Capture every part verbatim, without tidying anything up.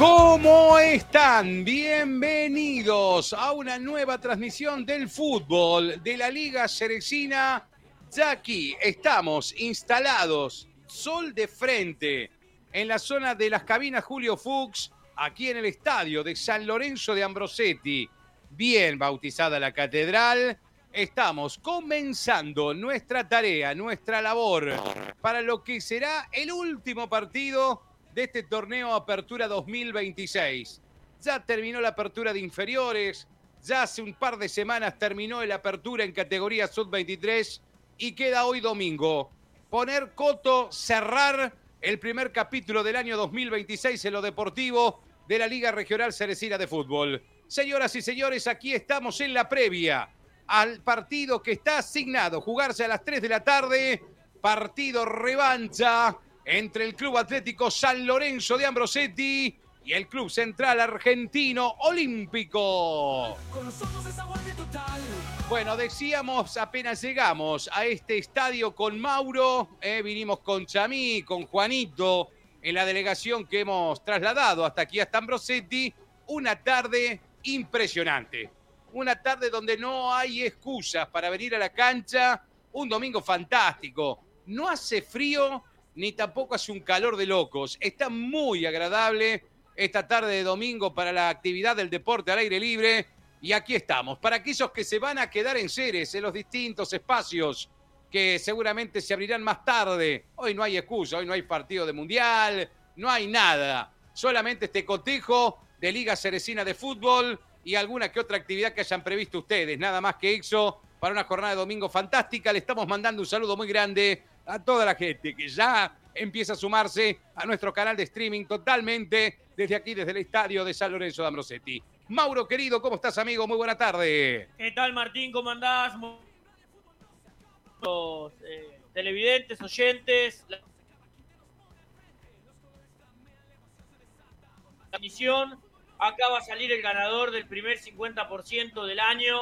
¿Cómo están? Bienvenidos a una nueva transmisión del fútbol de la Liga Ceresina. Ya aquí estamos instalados, sol de frente, en la zona de las cabinas Julio Fuchs, aquí en el estadio de San Lorenzo de Ambrosetti. Bien bautizada la catedral. Estamos comenzando nuestra tarea, nuestra labor, para lo que será el último partido de este torneo Apertura dos mil veintiséis. Ya terminó la apertura de inferiores, ya hace un par de semanas terminó la apertura en categoría sub veintitrés y queda hoy domingo poner coto, cerrar el primer capítulo del año dos mil veintiséis en lo deportivo de la Liga Regional Ceresina de Fútbol. Señoras y señores, aquí estamos en la previa al partido que está asignado jugarse a las tres de la tarde, partido revancha entre el Club Atlético San Lorenzo de Ambrosetti y el Club Central Argentino Olímpico. Bueno, decíamos apenas llegamos a este estadio con Mauro, eh, vinimos con Chamí, con Juanito, en la delegación que hemos trasladado hasta aquí, hasta Ambrosetti, una tarde impresionante. Una tarde donde no hay excusas para venir a la cancha, un domingo fantástico. No hace frío, ni tampoco hace un calor de locos. Está muy agradable esta tarde de domingo para la actividad del deporte al aire libre. Y aquí estamos, para aquellos que se van a quedar en Ceres, en los distintos espacios que seguramente se abrirán más tarde. Hoy no hay excusa, hoy no hay partido de mundial, no hay nada. Solamente este cotejo de Liga Ceresina de Fútbol y alguna que otra actividad que hayan previsto ustedes. Nada más que eso para una jornada de domingo fantástica. Le estamos mandando un saludo muy grande a toda la gente que ya empieza a sumarse a nuestro canal de streaming totalmente desde aquí, desde el estadio de San Lorenzo de Ambrosetti. Mauro, querido, ¿cómo estás, amigo? Muy buena tarde. ¿Qué tal, Martín? ¿Cómo andás? Los eh, televidentes, oyentes, la transmisión. Acá va a salir el ganador del primer cincuenta por ciento del año.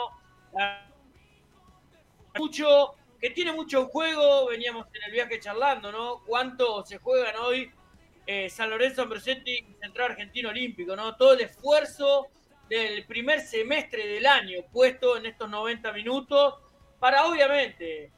Mucho... que tiene mucho juego, veníamos en el viaje charlando, ¿no? ¿Cuánto se juegan hoy eh, San Lorenzo, Ambrosetti y Central Argentino Olímpico, ¿no? Todo el esfuerzo del primer semestre del año puesto en estos noventa minutos para, obviamente,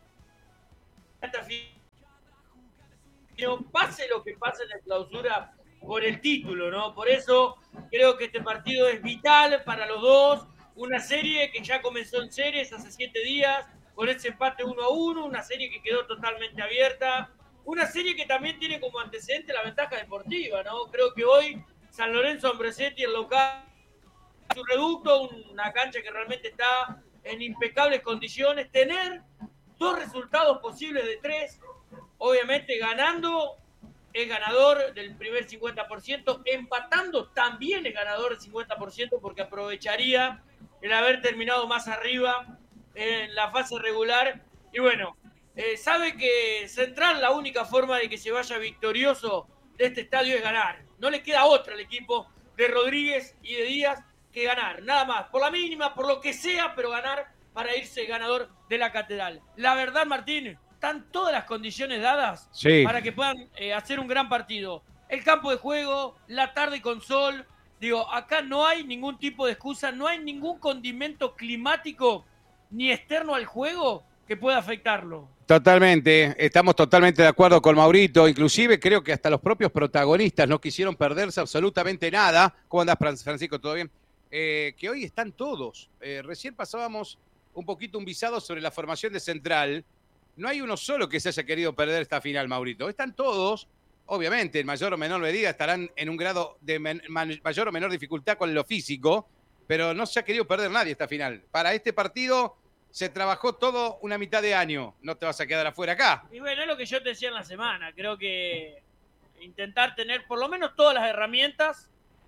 pase lo que pase en la clausura por el título, ¿no? Por eso creo que este partido es vital para los dos. Una serie que ya comenzó en Ceres hace siete días, con ese empate uno a uno, una serie que quedó totalmente abierta, una serie que también tiene como antecedente la ventaja deportiva, ¿no? Creo que hoy San Lorenzo Ambrosetti, el local, su reducto, una cancha que realmente está en impecables condiciones, tener dos resultados posibles de tres, obviamente ganando es ganador del primer cincuenta por ciento, empatando también es ganador del cincuenta por ciento porque aprovecharía el haber terminado más arriba en la fase regular. Y bueno, eh, sabe que Central, la única forma de que se vaya victorioso de este estadio es ganar. No le queda otra al equipo de Rodríguez y de Díaz que ganar, nada más, por la mínima, por lo que sea, pero ganar para irse ganador de la catedral. La verdad, Martín, están todas las condiciones dadas sí. para que puedan eh, hacer un gran partido. El campo de juego, la tarde con sol, digo, acá no hay ningún tipo de excusa, no hay ningún condimento climático ni externo al juego que pueda afectarlo. Totalmente, estamos totalmente de acuerdo con Maurito, inclusive creo que hasta los propios protagonistas no quisieron perderse absolutamente nada. ¿Cómo andás, Francisco? ¿Todo bien? Eh, que hoy están todos. Eh, recién pasábamos un poquito un visado sobre la formación de Central. No hay uno solo que se haya querido perder esta final, Maurito. Están todos, obviamente, en mayor o menor medida estarán en un grado de men- mayor o menor dificultad con lo físico, pero no se ha querido perder nadie esta final. Para este partido se trabajó todo una mitad de año. No te vas a quedar afuera acá. Y bueno, es lo que yo te decía en la semana. Creo que intentar tener por lo menos todas las herramientas.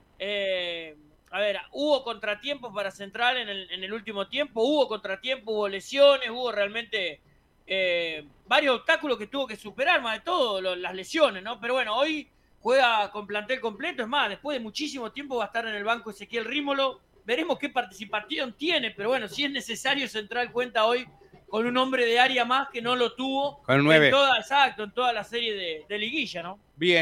Eh, a ver, hubo contratiempos para Central en el, en el último tiempo. Hubo contratiempos, hubo lesiones, hubo realmente eh, varios obstáculos que tuvo que superar, más de todo, lo, las lesiones, ¿no? Pero bueno, hoy juega con plantel completo. Es más, después de muchísimo tiempo va a estar en el banco Ezequiel Rímolo. Veremos qué participación tiene, pero bueno, si es necesario, Central cuenta hoy con un hombre de área más que no lo tuvo con nueve. En toda, exacto, en toda la serie de, de liguilla, ¿no? Bien.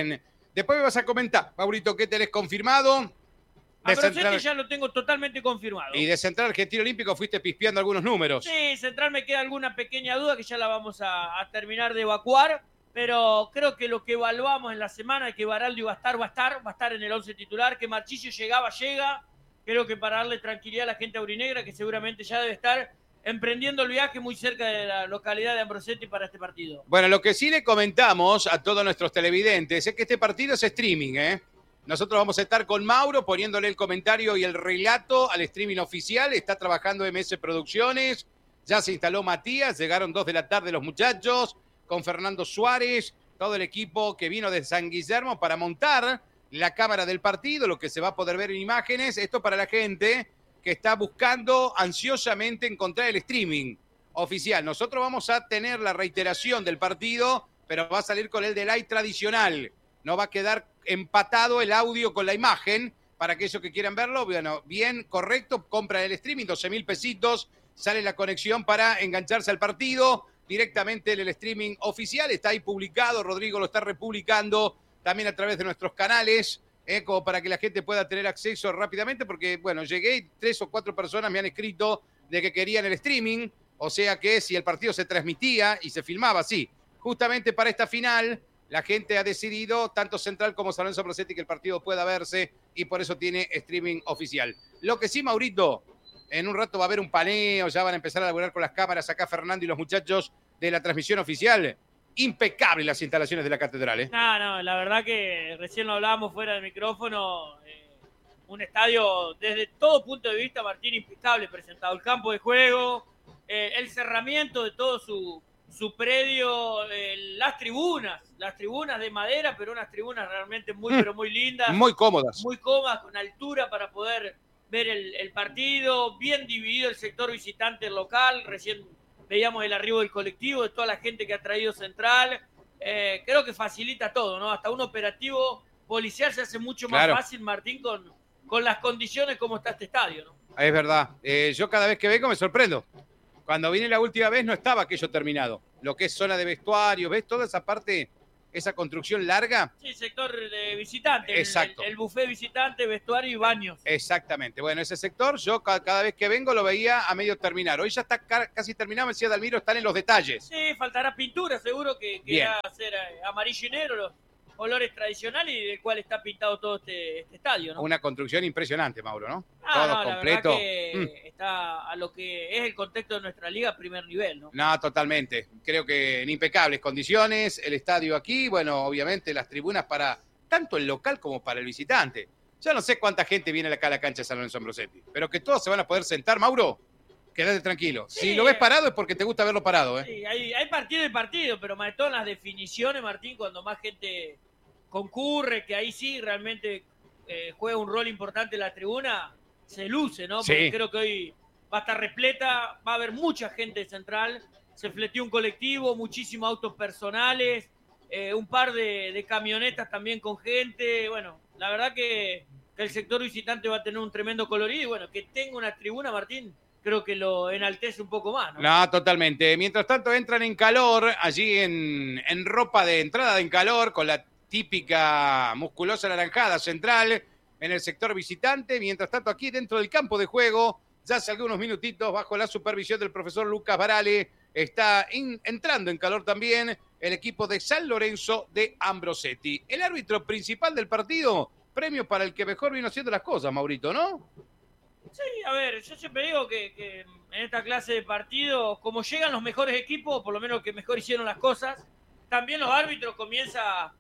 Después me vas a comentar, Maurito, ¿qué tenés confirmado? A De Central ya lo tengo totalmente confirmado. Y de Central Argentino Olímpico fuiste pispeando algunos números. Sí, Central me queda alguna pequeña duda que ya la vamos a, a terminar de evacuar, pero creo que lo que evaluamos en la semana, que Baraldi va a estar, va a estar, va a estar en el once titular, que Marchisio llegaba, llega. Creo que para darle tranquilidad a la gente aurinegra, que seguramente ya debe estar emprendiendo el viaje muy cerca de la localidad de Ambrosetti para este partido. Bueno, lo que sí le comentamos a todos nuestros televidentes es que este partido es streaming, ¿eh? Nosotros vamos a estar con Mauro poniéndole el comentario y el relato al streaming oficial. Está trabajando M S Producciones. Ya se instaló Matías. Llegaron dos de la tarde los muchachos con Fernando Suárez, todo el equipo que vino de San Guillermo para montar la cámara del partido, lo que se va a poder ver en imágenes. Esto para la gente que está buscando ansiosamente encontrar el streaming oficial. Nosotros vamos a tener la reiteración del partido, pero va a salir con el delay tradicional. No va a quedar empatado el audio con la imagen. Para aquellos que quieran verlo, bueno, bien, correcto, compra el streaming, doce mil pesitos, sale la conexión para engancharse al partido, directamente en el streaming oficial, está ahí publicado, Rodrigo lo está republicando también a través de nuestros canales, eh, como para que la gente pueda tener acceso rápidamente, porque, bueno, llegué y tres o cuatro personas me han escrito de que querían el streaming, o sea que si el partido se transmitía y se filmaba, sí, justamente para esta final, la gente ha decidido, tanto Central como San Lorenzo Ambrosetti, que el partido pueda verse y por eso tiene streaming oficial. Lo que sí, Maurito, en un rato va a haber un paneo, ya van a empezar a laburar con las cámaras acá Fernando y los muchachos de la transmisión oficial. Impecable las instalaciones de la catedral, ¿eh? No, no, la verdad que recién lo hablábamos fuera del micrófono. Eh, un estadio desde todo punto de vista, Martín, impecable presentado. El campo de juego, eh, el cerramiento de todo su... su predio, eh, las tribunas, las tribunas de madera, pero unas tribunas realmente muy, mm, pero muy lindas. Muy cómodas. Muy cómodas, con altura para poder ver el, el partido, bien dividido el sector visitante local, recién veíamos el arribo del colectivo, de toda la gente que ha traído Central, eh, creo que facilita todo, ¿no? Hasta un operativo policial se hace mucho más claro. fácil, Martín, con, con las condiciones como está este estadio, ¿no? Es verdad, eh, yo cada vez que vengo me sorprendo. Cuando vine la última vez no estaba aquello terminado. Lo que es zona de vestuario, ¿ves? Toda esa parte, esa construcción larga. Sí, sector de visitante. Exacto. El, el buffet visitante, vestuario y baños. Exactamente. Bueno, ese sector yo cada, cada vez que vengo lo veía a medio terminar. Hoy ya está casi terminado, me decía Dalmiro, están en los detalles. Sí, faltará pintura, seguro que, que va a ser amarillo y negro, los colores tradicionales y del cual está pintado todo este, este estadio, ¿no? Una construcción impresionante, Mauro, ¿no? Ah, todo no, completo. La verdad que mm. está a lo que es el contexto de nuestra liga a primer nivel, ¿no? No, totalmente. Creo que en impecables condiciones, el estadio aquí, bueno, obviamente las tribunas para tanto el local como para el visitante. Ya no sé cuánta gente viene acá a la cancha de San Lorenzo Ambrosetti, pero que todos se van a poder sentar, Mauro. Quédate tranquilo. Sí, si lo ves parado es porque te gusta verlo parado, ¿eh? Sí, hay, hay partido y partido, pero más todas las definiciones, Martín, cuando más gente concurre, que ahí sí realmente eh, juega un rol importante la tribuna, se luce, ¿no? Porque sí. Creo que hoy va a estar repleta, va a haber mucha gente de Central, se fleteó un colectivo, muchísimos autos personales, eh, un par de, de camionetas también con gente, bueno, la verdad que, que el sector visitante va a tener un tremendo colorido y bueno, que tenga una tribuna, Martín, creo que lo enaltece un poco más, ¿no? No, totalmente. Mientras tanto entran en calor, allí en, en ropa de entrada en calor, con la típica musculosa naranjada Central en el sector visitante. Mientras tanto, aquí dentro del campo de juego, ya hace algunos minutitos, bajo la supervisión del profesor Lucas Barale, está in, entrando en calor también el equipo de San Lorenzo de Ambrosetti. El árbitro principal del partido, premio para el que mejor vino haciendo las cosas, Maurito, ¿no? Sí, a ver, yo siempre digo que, que en esta clase de partidos, como llegan los mejores equipos, por lo menos que mejor hicieron las cosas, también los árbitros comienzan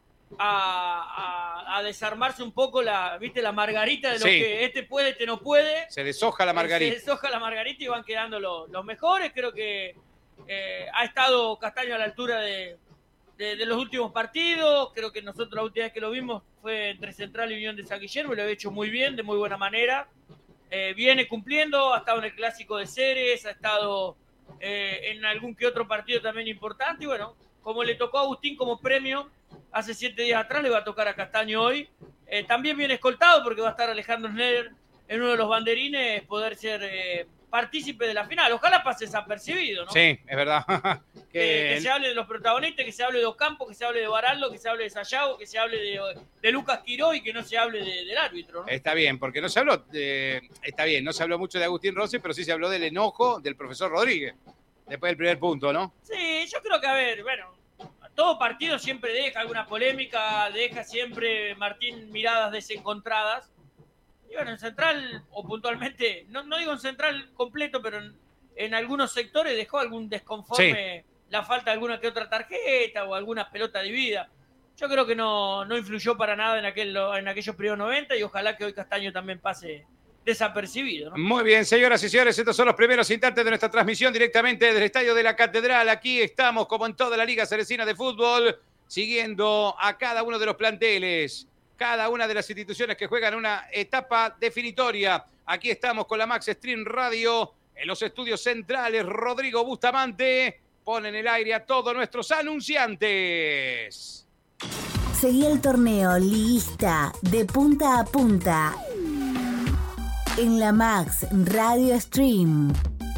A, a, a desarmarse un poco la, ¿viste? La margarita de lo sí. que este puede, este no puede. Se deshoja la margarita. Se deshoja la margarita y van quedando los, los mejores. Creo que eh, ha estado Castaño a la altura de, de, de los últimos partidos. Creo que nosotros la última vez que lo vimos fue entre Central y Unión de San Guillermo y lo había hecho muy bien, de muy buena manera. Eh, viene cumpliendo, ha estado en el Clásico de Ceres, ha estado eh, en algún que otro partido también importante y bueno, como le tocó a Agustín como premio hace siete días atrás, le va a tocar a Castaño hoy. Eh, también viene escoltado porque va a estar Alejandro Schneider en uno de los banderines, poder ser eh, partícipe de la final. Ojalá pase desapercibido, ¿no? Sí, es verdad. que, que, que se hable de los protagonistas, que se hable de Ocampo, que se hable de Baraldo, que se hable de Sayago, que se hable de, de Lucas Quiró y que no se hable de, del árbitro, ¿no? Está bien, porque no se habló, eh, está bien, no se habló mucho de Agustín Rossi, pero sí se habló del enojo del profesor Rodríguez, después del primer punto, ¿no? Sí, yo creo que, a ver, bueno, todo partido siempre deja alguna polémica, deja siempre, Martín, miradas desencontradas. Y bueno, en Central, o puntualmente, no, no digo en Central completo, pero en, en algunos sectores dejó algún desconforme, sí. La falta de alguna que otra tarjeta o alguna pelota dividida. Yo creo que no, no influyó para nada en, aquel, en aquellos primeros noventa y ojalá que hoy Castaño también pase desapercibido, ¿no? Muy bien, señoras y señores, estos son los primeros instantes de nuestra transmisión directamente desde el Estadio de la Catedral. Aquí estamos, como en toda la Liga Ceresina de Fútbol, siguiendo a cada uno de los planteles, cada una de las instituciones que juegan una etapa definitoria. Aquí estamos con la Max Stream Radio en los estudios centrales. Rodrigo Bustamante pone en el aire a todos nuestros anunciantes. Seguí el torneo liguista de punta a punta en la Max Radio Stream.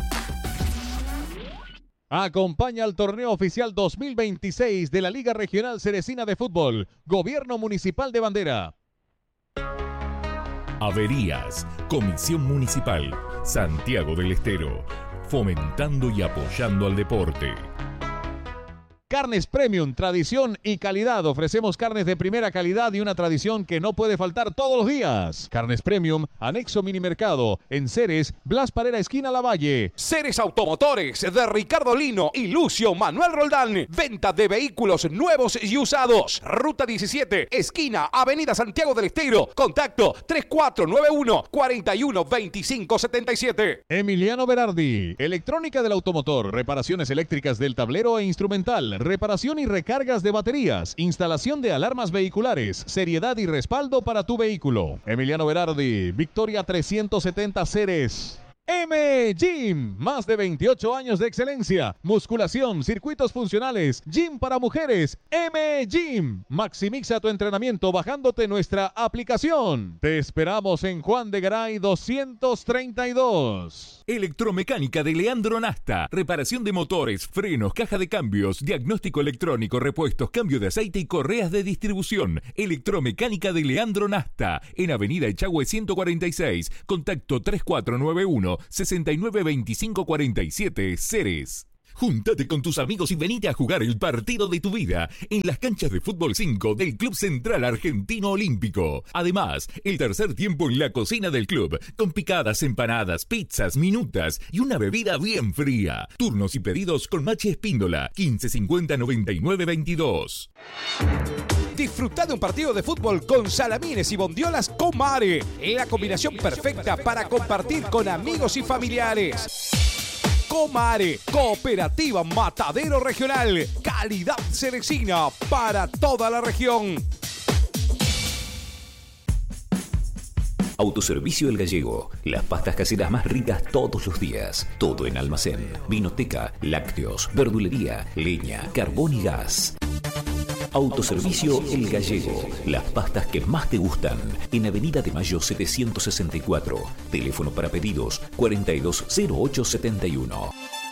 Acompaña al torneo oficial dos mil veintiséis de la Liga Regional Ceresina de Fútbol, Gobierno Municipal de Bandera. Averías, Comisión Municipal, Santiago del Estero, fomentando y apoyando al deporte. Carnes Premium, tradición y calidad. Ofrecemos carnes de primera calidad y una tradición que no puede faltar todos los días. Carnes Premium, anexo Minimercado, en Ceres, Blas Parera, esquina Lavalle. Ceres Automotores, de Ricardo Lino y Lucio Manuel Roldán. Venta de vehículos nuevos y usados. Ruta diecisiete, esquina Avenida Santiago del Estero. Contacto tres cuatro nueve uno, cuatro uno dos cinco siete siete. Emiliano Berardi, electrónica del automotor, reparaciones eléctricas del tablero e instrumental, reparación y recargas de baterías, instalación de alarmas vehiculares, seriedad y respaldo para tu vehículo. Emiliano Berardi, Victoria trescientos setenta Ceres. M Gym, más de veintiocho años de excelencia, musculación, circuitos funcionales, gym para mujeres. M Gym, maximiza tu entrenamiento bajándote nuestra aplicación. Te esperamos en Juan de Garay doscientos treinta y dos. Electromecánica de Leandro Nasta, reparación de motores, frenos, caja de cambios, diagnóstico electrónico, repuestos, cambio de aceite y correas de distribución. Electromecánica de Leandro Nasta, en Avenida Echagüe ciento cuarenta y seis, contacto tres cuatro nueve uno, seis nueve dos cinco cuatro siete, Ceres. Júntate con tus amigos y venite a jugar el partido de tu vida en las canchas de Fútbol cinco del Club Central Argentino Olímpico. Además, el tercer tiempo en la cocina del club, con picadas, empanadas, pizzas, minutas y una bebida bien fría. Turnos y pedidos con Machi Espíndola, quince cincuenta noventa y nueve veintidós. Disfruta de un partido de fútbol con salamines y bondiolas Comare, la combinación perfecta para compartir con amigos y familiares. Comare, Cooperativa Matadero Regional, calidad ceresina para toda la región. Autoservicio El Gallego, las pastas caseras más ricas todos los días, todo en almacén, vinoteca, lácteos, verdulería, leña, carbón y gas. Autoservicio El Gallego, las pastas que más te gustan, en Avenida de Mayo setecientos sesenta y cuatro, teléfono para pedidos cuarenta y dos cero ocho setenta y uno.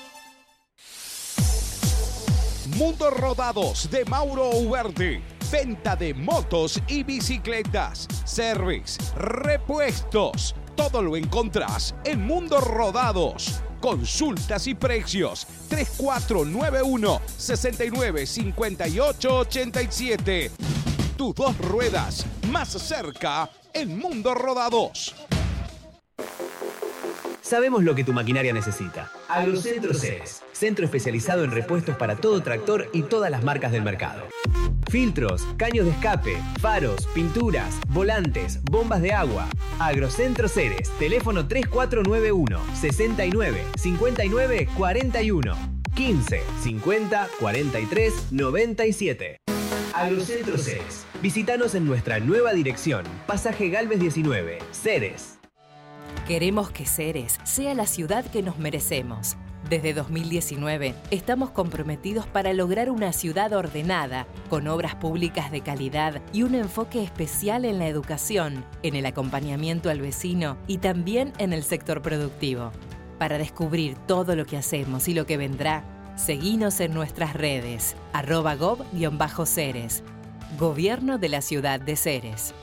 Mundo Rodados de Mauro Uverde, venta de motos y bicicletas, service, repuestos, todo lo encontrás en Mundo Rodados. Consultas y precios tres cuatro nueve uno, seis nueve cinco ocho ocho siete. Tus dos ruedas más cerca en Mundo Rodados. Sabemos lo que tu maquinaria necesita. Agrocentro Ceres, centro especializado en repuestos para todo tractor y todas las marcas del mercado. Filtros, caños de escape, faros, pinturas, volantes, bombas de agua. Agrocentro Ceres, teléfono tres cuatro nueve uno, seis nueve cinco nueve cuatro uno, quince cincuenta cuarenta y tres noventa y siete. Agrocentro Ceres. Visítanos en nuestra nueva dirección, Pasaje Galvez diecinueve, Ceres. Queremos que Ceres sea la ciudad que nos merecemos. Desde dos mil diecinueve estamos comprometidos para lograr una ciudad ordenada, con obras públicas de calidad y un enfoque especial en la educación, en el acompañamiento al vecino y también en el sector productivo. Para descubrir todo lo que hacemos y lo que vendrá, seguinos en nuestras redes, arroba gob-ceres. Gobierno de la Ciudad de Ceres.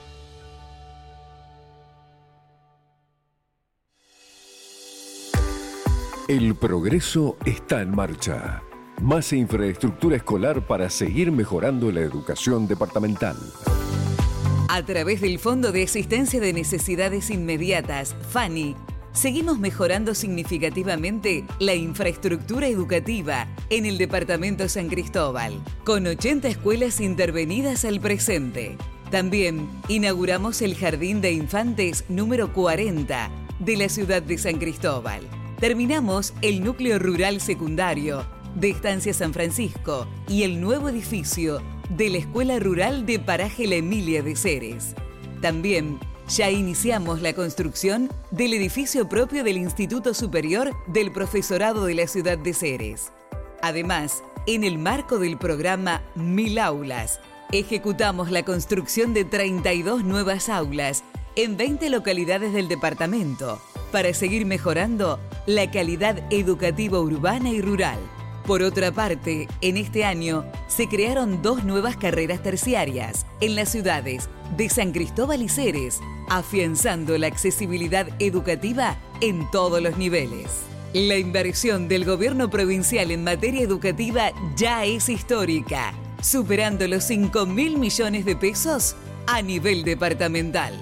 El progreso está en marcha. Más infraestructura escolar para seguir mejorando la educación departamental. A través del Fondo de Asistencia de Necesidades Inmediatas, FANI, seguimos mejorando significativamente la infraestructura educativa en el departamento San Cristóbal, con ochenta escuelas intervenidas al presente. También inauguramos el Jardín de Infantes número cuarenta de la ciudad de San Cristóbal. Terminamos el núcleo rural secundario de Estancia San Francisco y el nuevo edificio de la Escuela Rural de Paraje La Emilia de Ceres. También ya iniciamos la construcción del edificio propio del Instituto Superior del Profesorado de la Ciudad de Ceres. Además, en el marco del programa Mil Aulas, ejecutamos la construcción de treinta y dos nuevas aulas en veinte localidades del departamento para seguir mejorando la calidad educativa urbana y rural. Por otra parte, en este año se crearon dos nuevas carreras terciarias en las ciudades de San Cristóbal y Ceres, afianzando la accesibilidad educativa en todos los niveles. La inversión del gobierno provincial en materia educativa ya es histórica, superando los cinco mil millones de pesos a nivel departamental.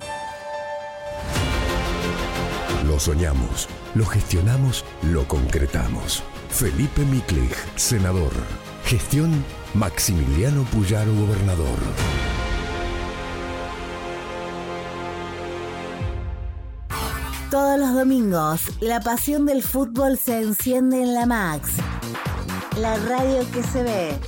Lo soñamos, lo gestionamos, lo concretamos. Felipe Miklich, senador. Gestión Maximiliano Puyaro, gobernador. Todos los domingos, la pasión del fútbol se enciende en la Max, la radio que se ve.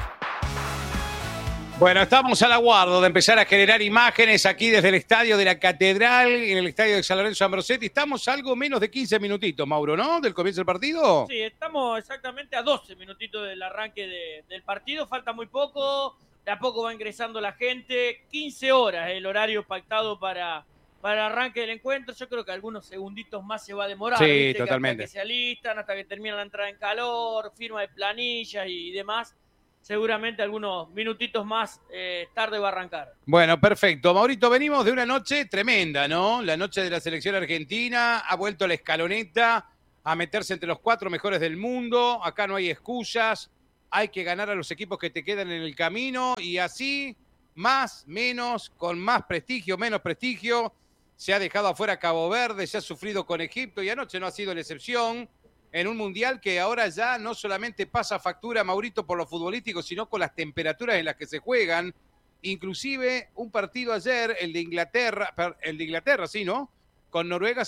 Bueno, estamos al aguardo de empezar a generar imágenes aquí desde el estadio de la Catedral, en el estadio de San Lorenzo Ambrosetti. Estamos algo menos de quince minutitos, Mauro, ¿no? Del comienzo del partido. Sí, estamos exactamente a doce minutitos del arranque de, del partido. Falta muy poco, de a poco va ingresando la gente. quince horas el horario pactado para, para el arranque del encuentro. Yo creo que algunos segunditos más se va a demorar. Sí, ¿viste? totalmente. Que hasta que se alistan, hasta que termina la entrada en calor, firma de planillas y demás. Seguramente algunos minutitos más eh, tarde va a arrancar. Bueno, perfecto. Maurito, venimos de una noche tremenda, ¿no? La noche de la selección argentina, ha vuelto la escaloneta a meterse entre los cuatro mejores del mundo. Acá no hay excusas, hay que ganar a los equipos que te quedan en el camino y así, más, menos, con más prestigio, menos prestigio. Se ha dejado afuera Cabo Verde, se ha sufrido con Egipto y anoche no ha sido la excepción. En un mundial que ahora ya no solamente pasa factura, Maurito, por lo futbolístico, sino con las temperaturas en las que se juegan. Inclusive un partido ayer, el de Inglaterra, el de Inglaterra, sí, ¿no? Con Noruega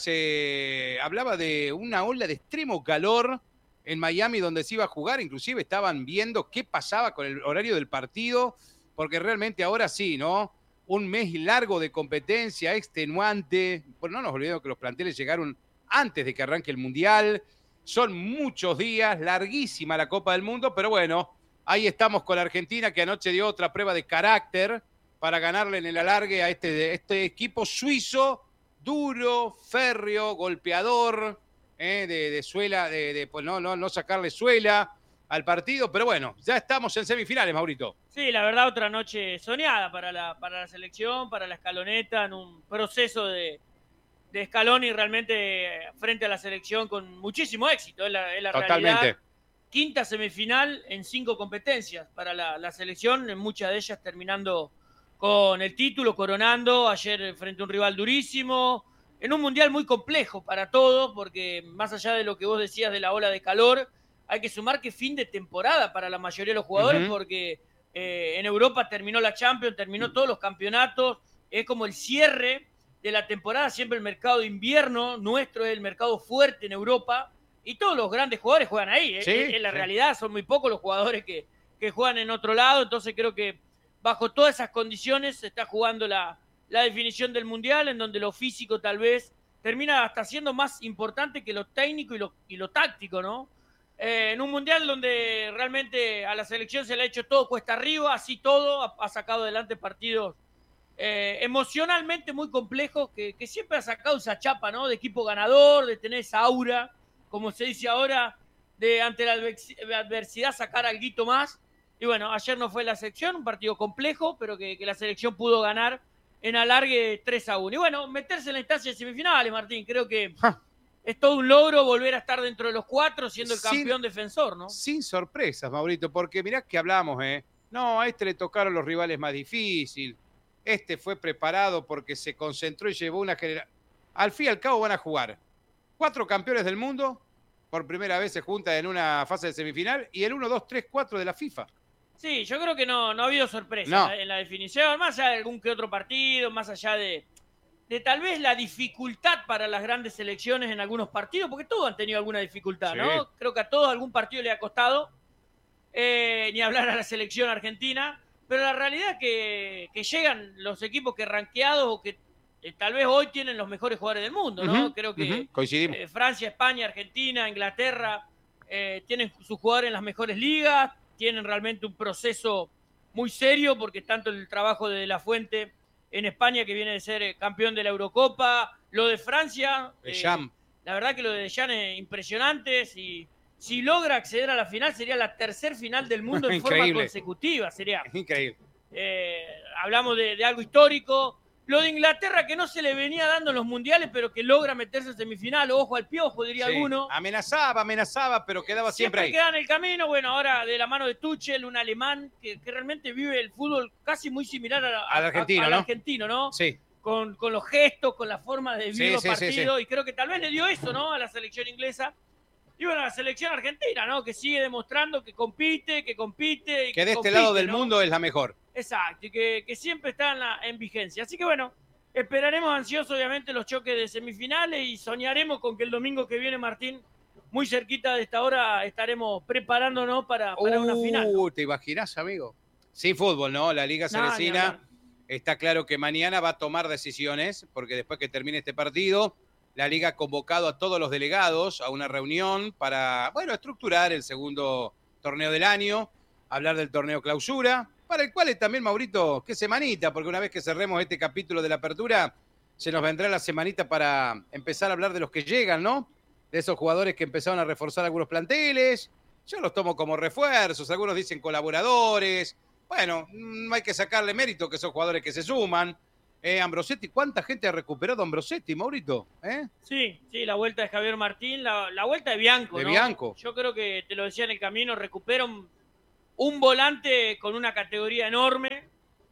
se hablaba de una ola de extremo calor en Miami donde se iba a jugar. Inclusive estaban viendo qué pasaba con el horario del partido, porque realmente ahora sí, ¿no? Un mes largo de competencia, extenuante. Bueno, no nos olvidemos que los planteles llegaron antes de que arranque el mundial. Son muchos días, larguísima la Copa del Mundo, pero bueno, ahí estamos con la Argentina que anoche dio otra prueba de carácter para ganarle en el alargue a este, este equipo suizo, duro, férreo, golpeador, eh, de, de suela, de, de pues no, no, no sacarle suela al partido, pero bueno, ya estamos en semifinales, Maurito. Sí, la verdad, otra noche soñada para la, para la selección, para la escaloneta, en un proceso de... de Scaloni realmente frente a la selección con muchísimo éxito, es la, es la Totalmente. realidad. Quinta semifinal en cinco competencias para la, la selección, en muchas de ellas terminando con el título, coronando, ayer frente a un rival durísimo, en un mundial muy complejo para todos, porque más allá de lo que vos decías de la ola de calor, hay que sumar que fin de temporada para la mayoría de los jugadores, uh-huh. porque eh, en Europa terminó la Champions, terminó todos los campeonatos, es como el cierre de la temporada. Siempre el mercado de invierno nuestro es el mercado fuerte en Europa y todos los grandes jugadores juegan ahí. Sí, es, es la sí. realidad, son muy pocos los jugadores que, que juegan en otro lado, entonces creo que bajo todas esas condiciones se está jugando la, la definición del Mundial, en donde lo físico tal vez termina hasta siendo más importante que lo técnico y lo, y lo táctico, ¿no? Eh, en un Mundial donde realmente a la selección se le ha hecho todo cuesta arriba, así todo, ha, ha sacado adelante partidos Eh, emocionalmente muy complejos, que, que siempre ha sacado esa chapa, ¿no? De equipo ganador, de tener esa aura, como se dice ahora, de ante la adversidad sacar alguito más. Y bueno, ayer no fue la selección, un partido complejo, pero que, que la selección pudo ganar en alargue tres a uno. Y bueno, meterse en la instancia de semifinales, Martín, creo que ja. es todo un logro volver a estar dentro de los cuatro siendo el campeón sin, defensor, ¿no? Sin sorpresas, Maurito, porque mirá que hablamos, ¿eh? No, a este le tocaron los rivales más difíciles. Este fue preparado porque se concentró y llevó una generación. Al fin y al cabo van a jugar cuatro campeones del mundo, por primera vez se juntan en una fase de semifinal, y el uno, dos, tres, cuatro de la FIFA. Sí, yo creo que no, no ha habido sorpresa no. en la definición, más allá de algún que otro partido, más allá de, de tal vez la dificultad para las grandes selecciones en algunos partidos, porque todos han tenido alguna dificultad, sí. ¿no? Creo que a todos algún partido le ha costado, eh, ni hablar a la selección argentina, pero la realidad es que, que llegan los equipos que rankeados o que eh, tal vez hoy tienen los mejores jugadores del mundo, ¿no? Uh-huh, creo que uh-huh. Coincidimos. Eh, Francia, España, Argentina, Inglaterra eh, tienen sus jugadores en las mejores ligas, tienen realmente un proceso muy serio, porque tanto el trabajo de De La Fuente en España, que viene de ser campeón de la Eurocopa, lo de Francia, eh, la verdad que lo de Deschamps es impresionante, si, si logra acceder a la final, sería la tercer final del mundo en forma consecutiva, sería. Increíble. Eh, hablamos de, de algo histórico. Lo de Inglaterra, que no se le venía dando en los mundiales, pero que logra meterse en semifinal, ojo al piojo, diría sí. alguno. Amenazaba, amenazaba, pero quedaba siempre, siempre ahí. Queda en el camino, bueno, ahora de la mano de Tuchel, un alemán que, que realmente vive el fútbol casi muy similar a, a, al argentino, a, al ¿no? argentino, ¿no? Sí. Con, con los gestos, con la forma de vivir sí, los sí, partidos, sí, sí. y creo que tal vez le dio eso, ¿no? A la selección inglesa. Y bueno, a la selección argentina, ¿no? Que sigue demostrando que compite, que compite. Y que, que de compite, este lado del ¿no? mundo es la mejor. Exacto, y que, que siempre está en, la, en vigencia. Así que bueno, esperaremos ansiosos, obviamente, los choques de semifinales y soñaremos con que el domingo que viene, Martín, muy cerquita de esta hora, estaremos preparándonos para, para uh, una final, ¿no? ¿Te imaginas, amigo? Sin fútbol, ¿no? La Liga Cerecina, no, está claro que mañana va a tomar decisiones, porque después que termine este partido, la Liga ha convocado a todos los delegados a una reunión para, bueno, estructurar el segundo torneo del año, hablar del torneo clausura, para el cual también, Maurito, qué semanita, porque una vez que cerremos este capítulo de la apertura, se nos vendrá la semanita para empezar a hablar de los que llegan, ¿no? De esos jugadores que empezaron a reforzar algunos planteles. Yo los tomo como refuerzos, algunos dicen colaboradores. Bueno, no hay que sacarle mérito, que son jugadores que se suman. Eh, Ambrosetti, ¿cuánta gente ha recuperado Ambrosetti, Maurito? ¿Eh? Sí, sí, la vuelta de Javier Martín, la, la vuelta de Bianco, De ¿no? Bianco. Yo creo que, te lo decía en el camino, recupera un, un volante con una categoría enorme.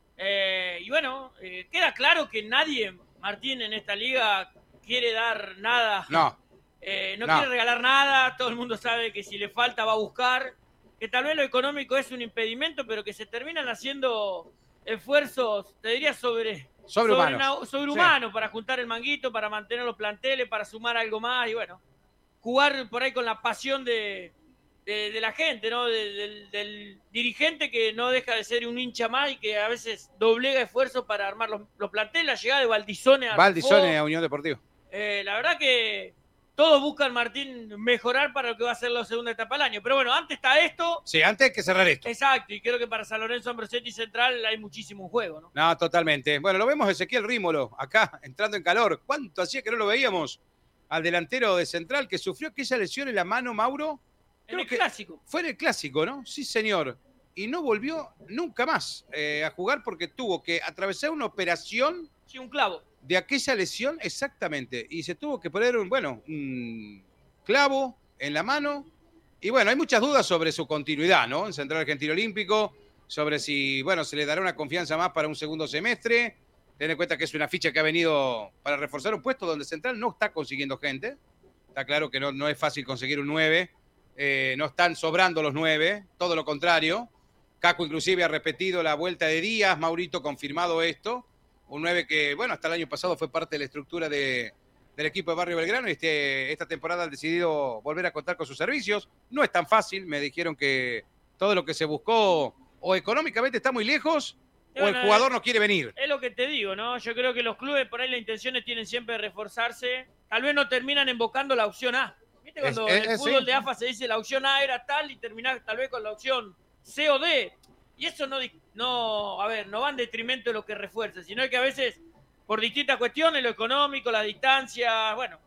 Eh, y bueno, eh, queda claro que nadie, Martín, en esta liga quiere dar nada. No. Eh, no, no quiere regalar nada, todo el mundo sabe que si le falta va a buscar, que tal vez lo económico es un impedimento, pero que se terminan haciendo esfuerzos, te diría, sobre... Sobrehumano. Sobrehumano, sí. Para juntar el manguito, para mantener los planteles, para sumar algo más y bueno, jugar por ahí con la pasión de, de, de la gente, ¿no? De, del, del dirigente que no deja de ser un hincha más y que a veces doblega esfuerzos para armar los, los planteles. La llegada de Valdizone a Valdizone a Unión Deportiva. Eh, la verdad que todos buscan, Martín, mejorar para lo que va a ser la segunda etapa del año. Pero bueno, antes está esto. Sí, antes hay que cerrar esto. Exacto, y creo que para San Lorenzo, Ambrosetti Central hay muchísimo juego, ¿no? No, totalmente. Bueno, lo vemos Ezequiel Rímolo, acá, entrando en calor. ¿Cuánto hacía que no lo veíamos? Al delantero de Central, que sufrió aquella lesión en la mano, Mauro. En el clásico. Fue en el clásico, ¿no? Sí, señor. Y no volvió nunca más eh, a jugar porque tuvo que atravesar una operación. Sí, un clavo. De aquella lesión, exactamente. Y se tuvo que poner, un, bueno, un clavo en la mano. Y bueno, hay muchas dudas sobre su continuidad, ¿no? En Central Argentino Olímpico, sobre si, bueno, se le dará una confianza más para un segundo semestre. Ten en cuenta que es una ficha que ha venido para reforzar un puesto donde Central no está consiguiendo gente. Está claro que no, no es fácil conseguir un nueve. Eh, no están sobrando los nueve, todo lo contrario. Caco inclusive ha repetido la vuelta de Díaz, Maurito confirmado esto. Un nueve que, bueno, hasta el año pasado fue parte de la estructura de, del equipo de Barrio Belgrano y este, esta temporada han decidido volver a contar con sus servicios. No es tan fácil, me dijeron que todo lo que se buscó o económicamente está muy lejos o bueno, el jugador no quiere venir. Es lo que te digo, ¿no? Yo creo que los clubes por ahí las intenciones tienen siempre de reforzarse. Tal vez no terminan invocando la opción A. ¿Viste cuando es, es, en el es, fútbol sí. de A F A se dice la opción A era tal y terminar tal vez con la opción C o D? Y eso no, no, a ver, no va en detrimento de lo que refuerza, sino que a veces, por distintas cuestiones, lo económico, la distancia, bueno,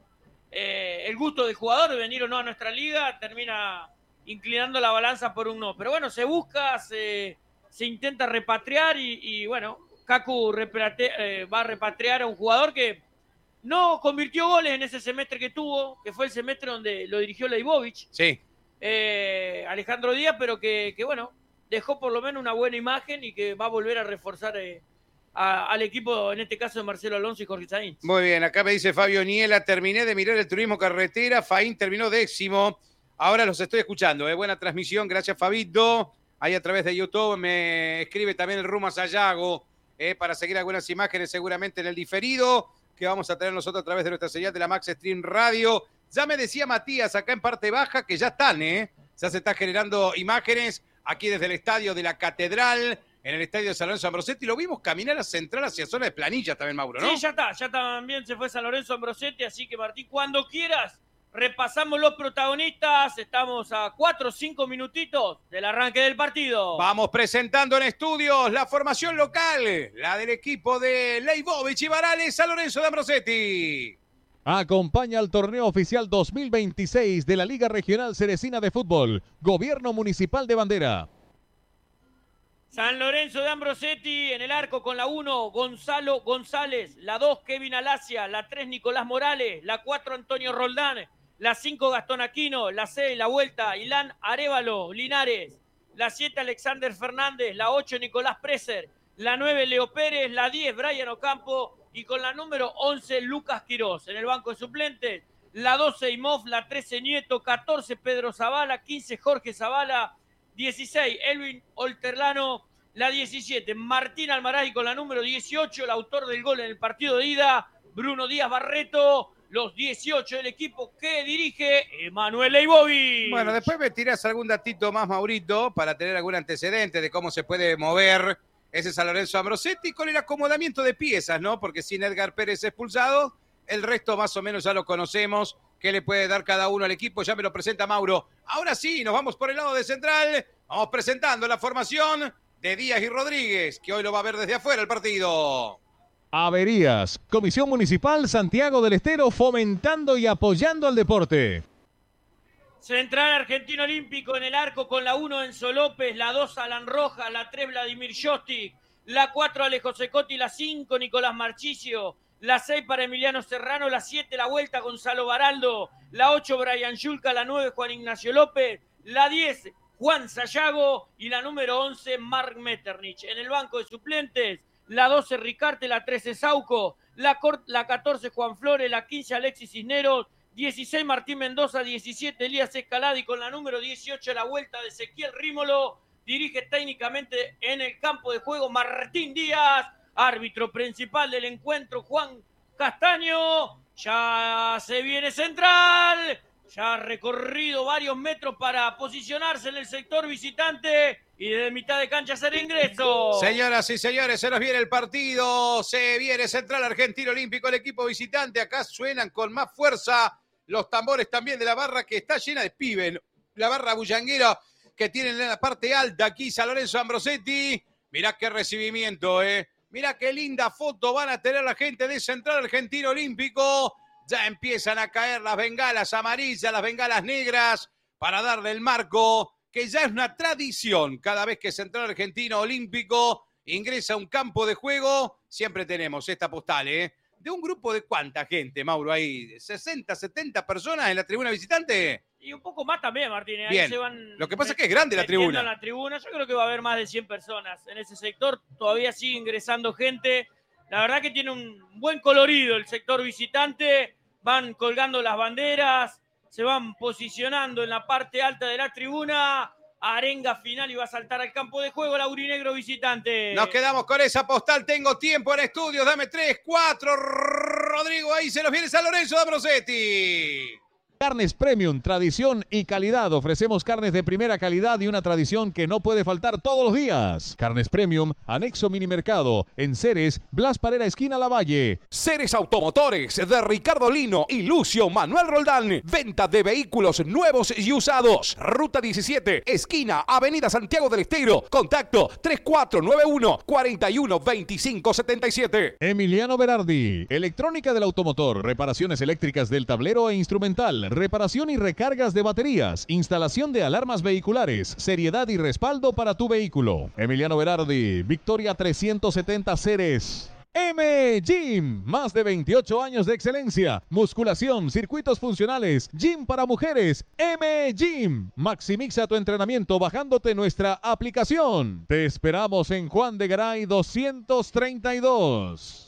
eh, el gusto del jugador de venir o no a nuestra liga, termina inclinando la balanza por un no. Pero bueno, se busca, se, se intenta repatriar y, y bueno, Kaku repatriar, eh, va a repatriar a un jugador que no convirtió goles en ese semestre que tuvo, que fue el semestre donde lo dirigió Leibovich. Sí. Eh, Alejandro Díaz, pero que, que bueno, dejó por lo menos una buena imagen y que va a volver a reforzar eh, a, al equipo, en este caso de Marcelo Alonso y Jorge Sainz. Muy bien, acá me dice Fabio Niela, terminé de mirar el turismo carretera, Faín terminó décimo, ahora los estoy escuchando, eh. Buena transmisión, gracias Fabito, ahí a través de YouTube me escribe también el Ruma Sayago, eh, para seguir algunas imágenes seguramente en el diferido, que vamos a tener nosotros a través de nuestra señal de la Max Stream Radio. Ya me decía Matías acá en parte baja que ya están, ¿eh? Ya se está generando imágenes aquí desde el estadio de la Catedral, en el estadio de San Lorenzo Ambrosetti. Lo vimos caminar a central hacia zona de planilla también, Mauro, ¿no? Sí, ya está, ya también se fue San Lorenzo Ambrosetti, así que Martín, cuando quieras, repasamos los protagonistas. Estamos a cuatro o cinco minutitos del arranque del partido. Vamos presentando en estudios la formación local, la del equipo de Leibovich y Varales, San Lorenzo de Ambrosetti. Acompaña al torneo oficial dos mil veintiséis de la Liga Regional Ceresina de Fútbol, Gobierno Municipal de Bandera. San Lorenzo de Ambrosetti en el arco con la uno, Gonzalo González, la dos, Kevin Alacia, la tres, Nicolás Morales, la cuatro, Antonio Roldán, la cinco, Gastón Aquino, la seis, la vuelta, Ilan Arévalo Linares, la siete, Alexander Fernández, la ocho, Nicolás Preser, la nueve, Leo Pérez, la diez, Brian Ocampo, y con la número once, Lucas Quirós. En el banco de suplentes, la doce, Imhoff, la trece, Nieto, catorce, Pedro Zavala, quince, Jorge Zavala, dieciséis, Elvin Olterlano, la diecisiete, Martín Almaraz, y con la número dieciocho, el autor del gol en el partido de ida, Bruno Díaz Barreto, los dieciocho del equipo que dirige Emanuel Leibovich. Bueno, después me tirás algún datito más, Maurito, para tener algún antecedente de cómo se puede mover ese San Lorenzo Ambrosetti con el acomodamiento de piezas, ¿no? Porque sin Edgar Pérez expulsado, el resto más o menos ya lo conocemos, qué le puede dar cada uno al equipo, ya me lo presenta Mauro. Ahora sí, nos vamos por el lado de central, vamos presentando la formación de Díaz y Rodríguez, que hoy lo va a ver desde afuera el partido. Averías, Comisión Municipal Santiago del Estero, fomentando y apoyando al deporte. Central Argentino Olímpico en el arco con la uno, Enzo López, la dos, Alan Rojas, la tres, Vladimir Jostic, la cuatro, Alejo Secotti, la cinco, Nicolás Marchisio, la seis para Emiliano Serrano, la siete, la vuelta, Gonzalo Baraldo, la ocho, Brian Yulca, la nueve, Juan Ignacio López, la diez, Juan Sayago, y la número once, Mark Metternich. En el banco de suplentes, la doce, Ricarte, la trece, Sauco, la, la catorce, Juan Flores, la quince, Alexis Cisneros, dieciséis, Martín Mendoza, diecisiete, Elías Escalada, y con la número dieciocho, la vuelta de Ezequiel Rímolo. Dirige técnicamente en el campo de juego Martín Díaz, árbitro principal del encuentro Juan Castaño. Ya se viene central, ya ha recorrido varios metros para posicionarse en el sector visitante y desde mitad de cancha hacer ingreso. Señoras y señores, se nos viene el partido, se viene Central Argentino Olímpico, el equipo visitante. Acá suenan con más fuerza los tambores también de la barra, que está llena de pibes, la barra bullanguera que tienen en la parte alta aquí San Lorenzo Ambrosetti. Mirá qué recibimiento, eh. Mirá qué linda foto van a tener la gente de Central Argentino Olímpico. Ya empiezan a caer las bengalas amarillas, las bengalas negras, para darle el marco, que ya es una tradición. Cada vez que Central Argentino Olímpico ingresa a un campo de juego, siempre tenemos esta postal, ¿eh? De un grupo de cuánta gente, Mauro, ahí, sesenta, setenta personas en la tribuna visitante. Y un poco más también, Martín. Ahí Bien. se van Lo que pasa es que es grande la tribuna. la tribuna. Yo creo que va a haber más de cien personas en ese sector. Todavía sigue ingresando gente. La verdad que tiene un buen colorido el sector visitante. Van colgando las banderas, se van posicionando en la parte alta de la tribuna. Arenga final y va a saltar al campo de juego el aurinegro visitante. Nos quedamos con esa postal. Tengo tiempo en estudios. Dame tres, cuatro. Rodrigo, ahí se nos viene San Lorenzo de Ambrosetti. Carnes Premium, tradición y calidad. Ofrecemos carnes de primera calidad y una tradición que no puede faltar todos los días. Carnes Premium, anexo Minimercado, en Ceres, Blas Parera, esquina Lavalle. Ceres Automotores de Ricardo Lino y Lucio Manuel Roldán. Venta de vehículos nuevos y usados. Ruta diecisiete, esquina Avenida Santiago del Estero. Contacto tres cuatro nueve uno, cuatro uno dos cinco siete siete. Emiliano Berardi, electrónica del automotor, reparaciones eléctricas del tablero e instrumental, reparación y recargas de baterías, instalación de alarmas vehiculares, seriedad y respaldo para tu vehículo. Emiliano Berardi, Victoria trescientos setenta Ceres. M Gym, más de veintiocho años de excelencia, musculación, circuitos funcionales, gym para mujeres. M Gym, maximiza tu entrenamiento bajándote nuestra aplicación. Te esperamos en Juan de Garay doscientos treinta y dos.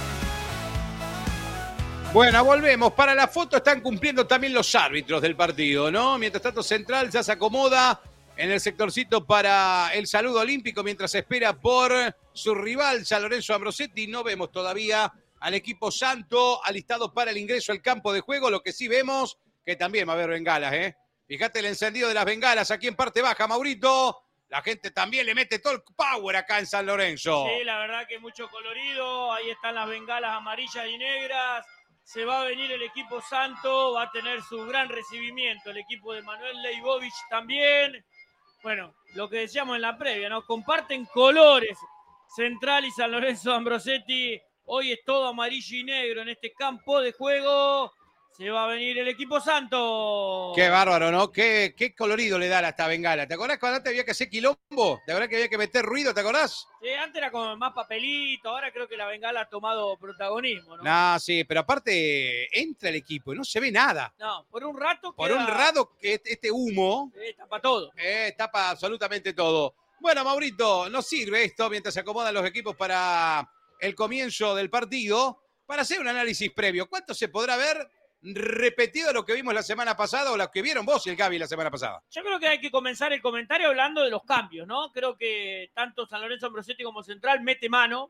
Bueno, volvemos. Para la foto están cumpliendo también los árbitros del partido, ¿no? Mientras tanto, Central ya se acomoda en el sectorcito para el saludo olímpico mientras espera por su rival, San Lorenzo Ambrosetti. No vemos todavía al equipo santo alistado para el ingreso al campo de juego. Lo que sí vemos, que también va a haber bengalas, ¿eh? Fíjate el encendido de las bengalas aquí en parte baja, Maurito. La gente también le mete todo el power acá en San Lorenzo. Sí, la verdad que mucho colorido. Ahí están las bengalas amarillas y negras. Se va a venir el equipo santo, va a tener su gran recibimiento. El equipo de Manuel Leibovich también. Bueno, lo que decíamos en la previa, ¿no? Comparten colores Central y San Lorenzo Ambrosetti. Hoy es todo amarillo y negro en este campo de juego. Se va a venir el equipo santo. Qué bárbaro, ¿no? Qué, qué colorido le da a esta bengala. ¿Te acordás cuando antes había que hacer quilombo? ¿Te acordás que había que meter ruido? ¿Te acordás? Sí, antes era como más papelito. Ahora creo que la bengala ha tomado protagonismo, ¿no? No, sí, pero aparte entra el equipo y no se ve nada. No, por un rato Por queda... un rato que este humo... Eh, tapa todo. Eh, tapa absolutamente todo. Bueno, Maurito, nos sirve esto mientras se acomodan los equipos para el comienzo del partido para hacer un análisis previo. ¿Cuánto se podrá ver repetido lo que vimos la semana pasada o lo que vieron vos y el Gaby la semana pasada? Yo creo que hay que comenzar el comentario hablando de los cambios, ¿no? Creo que tanto San Lorenzo Ambrosetti como Central mete mano.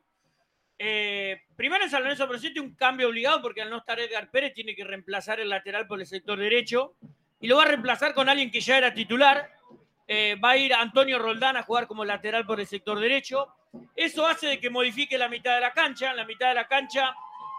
Eh, primero en San Lorenzo Ambrosetti un cambio obligado porque al no estar Edgar Pérez tiene que reemplazar el lateral por el sector derecho y lo va a reemplazar con alguien que ya era titular. Eh, va a ir Antonio Roldán a jugar como lateral por el sector derecho. Eso hace de que modifique la mitad de la cancha. En la mitad de la cancha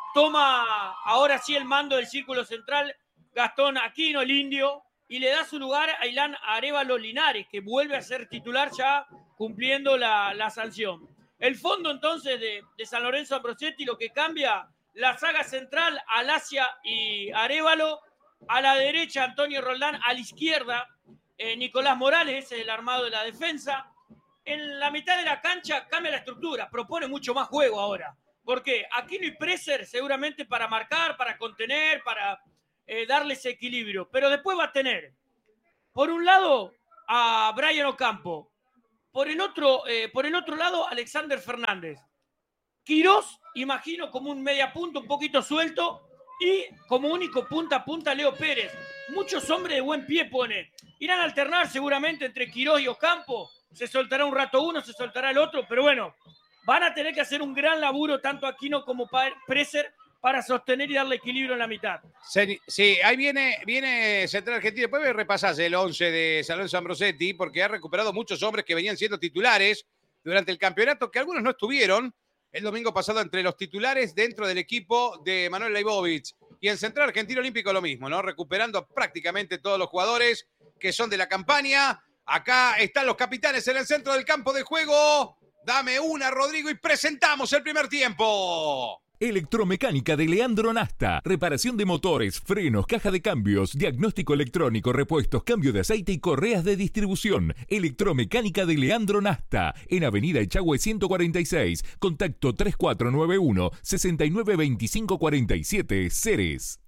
toma ahora sí el mando del círculo central Gastón Aquino, el indio, y le da su lugar a Ilan Arévalo Linares, que vuelve a ser titular ya cumpliendo la, la sanción. El fondo entonces de, de San Lorenzo Ambrosetti, lo que cambia, la saga central, Alacia y Arévalo, a la derecha Antonio Roldán, a la izquierda eh, Nicolás Morales, ese es el armado de la defensa. En la mitad de la cancha cambia la estructura, propone mucho más juego ahora. ¿Por qué? Aquino y Presser seguramente para marcar, para contener, para eh, darles equilibrio. Pero después va a tener, por un lado, a Brian Ocampo. Por el otro, eh, por el otro lado, Alexander Fernández. Quirós, imagino, como un media punta, un poquito suelto. Y como único punta a punta, Leo Pérez. Muchos hombres de buen pie pone. Irán a alternar seguramente entre Quirós y Ocampo. Se soltará un rato uno, se soltará el otro. Pero bueno, van a tener que hacer un gran laburo tanto Aquino como Presser para sostener y darle equilibrio en la mitad. Sí, sí, ahí viene, viene Central Argentina. Después me repasás el once de San Lorenzo Ambrosetti porque ha recuperado muchos hombres que venían siendo titulares durante el campeonato, que algunos no estuvieron el domingo pasado entre los titulares dentro del equipo de Manuel Leibovich. Y en Central Argentino Olímpico lo mismo, ¿no? Recuperando prácticamente todos los jugadores que son de la campaña. Acá están los capitanes en el centro del campo de juego. Dame una, Rodrigo, y presentamos el primer tiempo. Electromecánica de Leandro Nasta. Reparación de motores, frenos, caja de cambios, diagnóstico electrónico, repuestos, cambio de aceite y correas de distribución. Electromecánica de Leandro Nasta. En Avenida Echagüe ciento cuarenta y seis. Contacto tres cuatro nueve uno, seis nueve dos cinco cuatro siete, Ceres.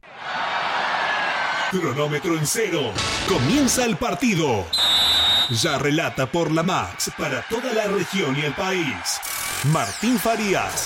Cronómetro en cero. Comienza el partido. Ya relata por la Max para toda la región y el país. Martín Farías.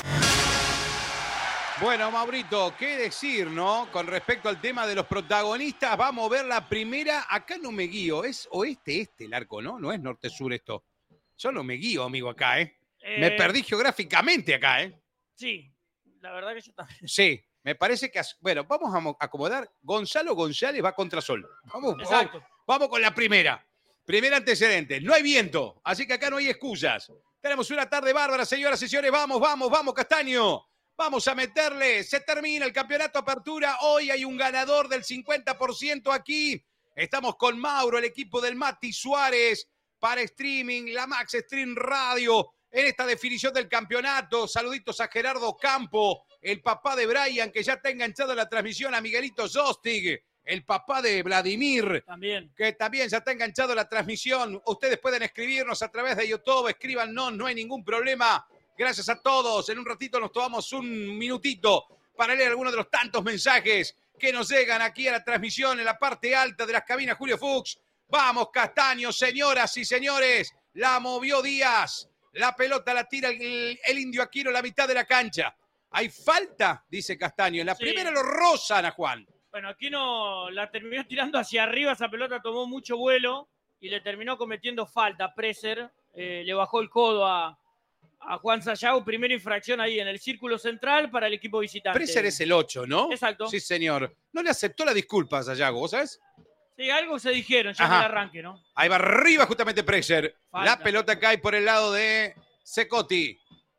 Bueno, Maurito, ¿qué decir, no? Con respecto al tema de los protagonistas, vamos a ver la primera. Acá no me guío, es oeste-este el arco, ¿no? No es norte-sur esto. Yo no me guío, amigo, acá, ¿eh? eh... Me perdí geográficamente acá, ¿eh? Sí, la verdad que yo también. Sí. Me parece que, bueno, vamos a acomodar. Gonzalo González va contra Sol. Vamos, Exacto. Vamos, vamos con la primera. Primer antecedente. No hay viento, así que acá no hay excusas. Tenemos una tarde bárbara, señoras y señores. Vamos, vamos, vamos, Castaño. Vamos a meterle. Se termina el campeonato Apertura. Hoy hay un ganador del cincuenta por ciento aquí. Estamos con Mauro, el equipo del Mati Suárez, para streaming, la Max Stream Radio. En esta definición del campeonato, saluditos a Gerardo Campo, el papá de Brian, que ya está enganchado en la transmisión, a Miguelito Zostig, el papá de Vladimir, también. que también ya está enganchado en la transmisión. Ustedes pueden escribirnos a través de YouTube, escríbanos, no hay ningún problema. Gracias a todos. En un ratito nos tomamos un minutito para leer algunos de los tantos mensajes que nos llegan aquí a la transmisión en la parte alta de las cabinas Julio Fuchs. Vamos, Castaño, señoras y señores. La movió Díaz. La pelota la tira el, el Indio Aquino en la mitad de la cancha. ¿Hay falta? Dice Castaño. En la Sí. primera lo rozan a Juan. Bueno, Aquino la terminó tirando hacia arriba. Esa pelota tomó mucho vuelo y le terminó cometiendo falta. Preser eh, le bajó el codo a, a Juan Sayago. Primera infracción ahí en el círculo central para el equipo visitante. Preser es el ocho, ¿no? Exacto. Sí, señor. No le aceptó la disculpa a Sayago, ¿vos sabés? Sí, algo se dijeron ya Ajá. en el arranque, ¿no? Ahí va arriba justamente Preser. Falta. La pelota cae por el lado de Secotti.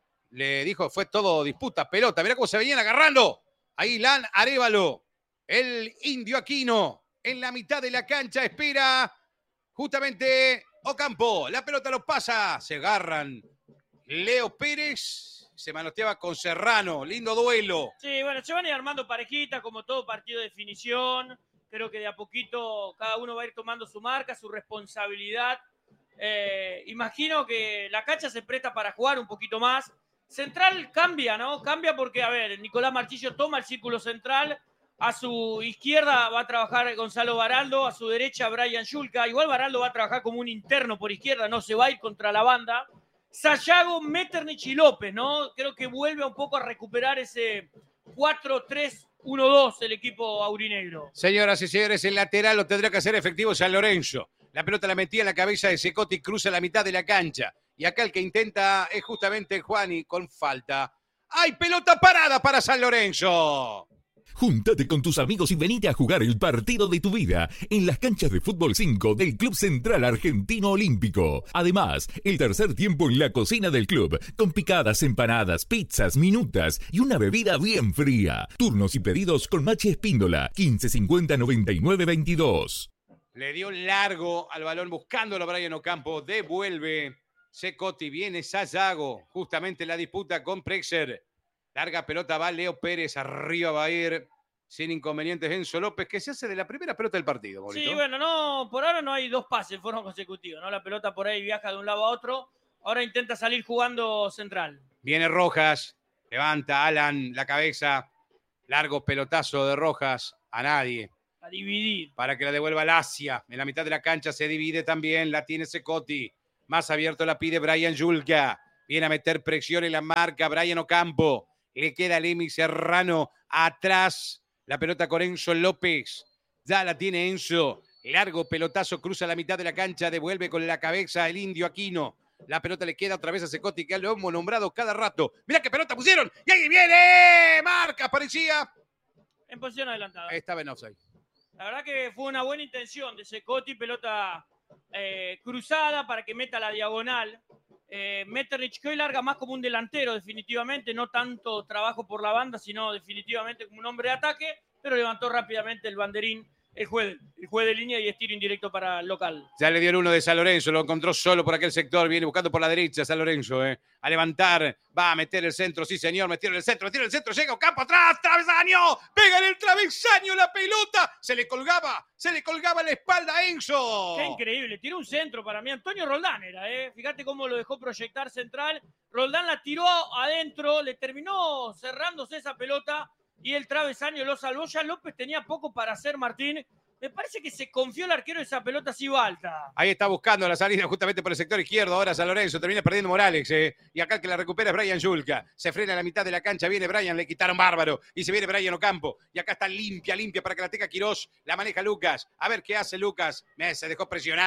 Le dijo, fue todo disputa, pelota. Mirá cómo se venían agarrando. Ahí Lan Arévalo. El Indio Aquino. En la mitad de la cancha espera justamente Ocampo. La pelota lo pasa. Se agarran. Leo Pérez se manoteaba con Serrano. Lindo duelo. Sí, bueno, se van a ir armando parejitas como todo partido de definición. Creo que de a poquito cada uno va a ir tomando su marca, su responsabilidad. Eh, imagino que la cancha se presta para jugar un poquito más. Central cambia, ¿no? Cambia porque, a ver, Nicolás Marchillo toma el círculo central. A su izquierda va a trabajar Gonzalo Baraldo, a su derecha Brian Yulka. Igual Baraldo va a trabajar como un interno por izquierda, no se va a ir contra la banda. Sayago, Metternich y López, ¿no? Creo que vuelve un poco a recuperar ese cuatro tres uno dos el equipo aurinegro. Señoras y señores, el lateral lo tendrá que hacer efectivo San Lorenzo. La pelota la metía en la cabeza de Secotti, cruza la mitad de la cancha. Y acá el que intenta es justamente Juani con falta. ¡Hay pelota parada para San Lorenzo! Júntate con tus amigos y venite a jugar el partido de tu vida en las canchas de Fútbol cinco del Club Central Argentino Olímpico. Además, el tercer tiempo en la cocina del club, con picadas, empanadas, pizzas, minutas y una bebida bien fría. Turnos y pedidos con Machi Espíndola, quince cincuenta noventa y nueve veintidós. Le dio largo al balón buscándolo Brian Ocampo. Devuelve Secotti. Viene Sayago. Justamente la disputa con Prexer. Larga pelota va Leo Pérez. Arriba va a ir sin inconvenientes Enzo López, que se hace de la primera pelota del partido. Bonito. Sí, bueno, no, por ahora no hay dos pases en forma consecutiva, ¿no? La pelota por ahí viaja de un lado a otro. Ahora intenta salir jugando central. Viene Rojas. Levanta Alan la cabeza. Largo pelotazo de Rojas. A nadie. A dividir. Para que la devuelva al Asia. En la mitad de la cancha se divide también. La tiene Secotti. Más abierto la pide Brian Yulka. Viene a meter presión en la marca Brian Ocampo. Le queda Lemi Serrano atrás. La pelota con Enzo López. Ya la tiene Enzo. Largo pelotazo. Cruza la mitad de la cancha. Devuelve con la cabeza el Indio Aquino. La pelota le queda otra vez a Secotti, que lo hemos nombrado cada rato. Mirá qué pelota pusieron. Y ahí viene. Marca, parecía. En posición adelantada. Estaba en offside. La verdad que fue una buena intención de Secotti, pelota eh, cruzada para que meta la diagonal. Eh, Metternich que hoy larga más como un delantero definitivamente, no tanto trabajo por la banda, sino definitivamente como un hombre de ataque, pero levantó rápidamente el banderín, el juez, el juez de línea y estiro indirecto para el local. Ya le dio el uno de San Lorenzo, lo encontró solo por aquel sector, viene buscando por la derecha San Lorenzo, eh. a levantar, va a meter el centro, sí señor, metieron el centro, metieron el centro, llega Ocampo atrás, travesaño, pega en el travesaño la pelota, se le colgaba, se le colgaba la espalda a Enzo. Qué increíble, tiró un centro para mí, Antonio Roldán era, eh. fíjate cómo lo dejó proyectar central, Roldán la tiró adentro, le terminó cerrándose esa pelota, y el travesaño lo salvó. Ya López tenía poco para hacer, Martín. Me parece que se confió el arquero de esa pelota así alta. Ahí está buscando la salida justamente por el sector izquierdo. Ahora San Lorenzo termina perdiendo Morales. Eh. Y acá el que la recupera es Brian Yulka. Se frena a la mitad de la cancha. Viene Brian, le quitaron bárbaro. Y se viene Brian Ocampo. Y acá está limpia, limpia para que la tenga Quirós. La maneja Lucas. A ver qué hace Lucas. Me se dejó presionar.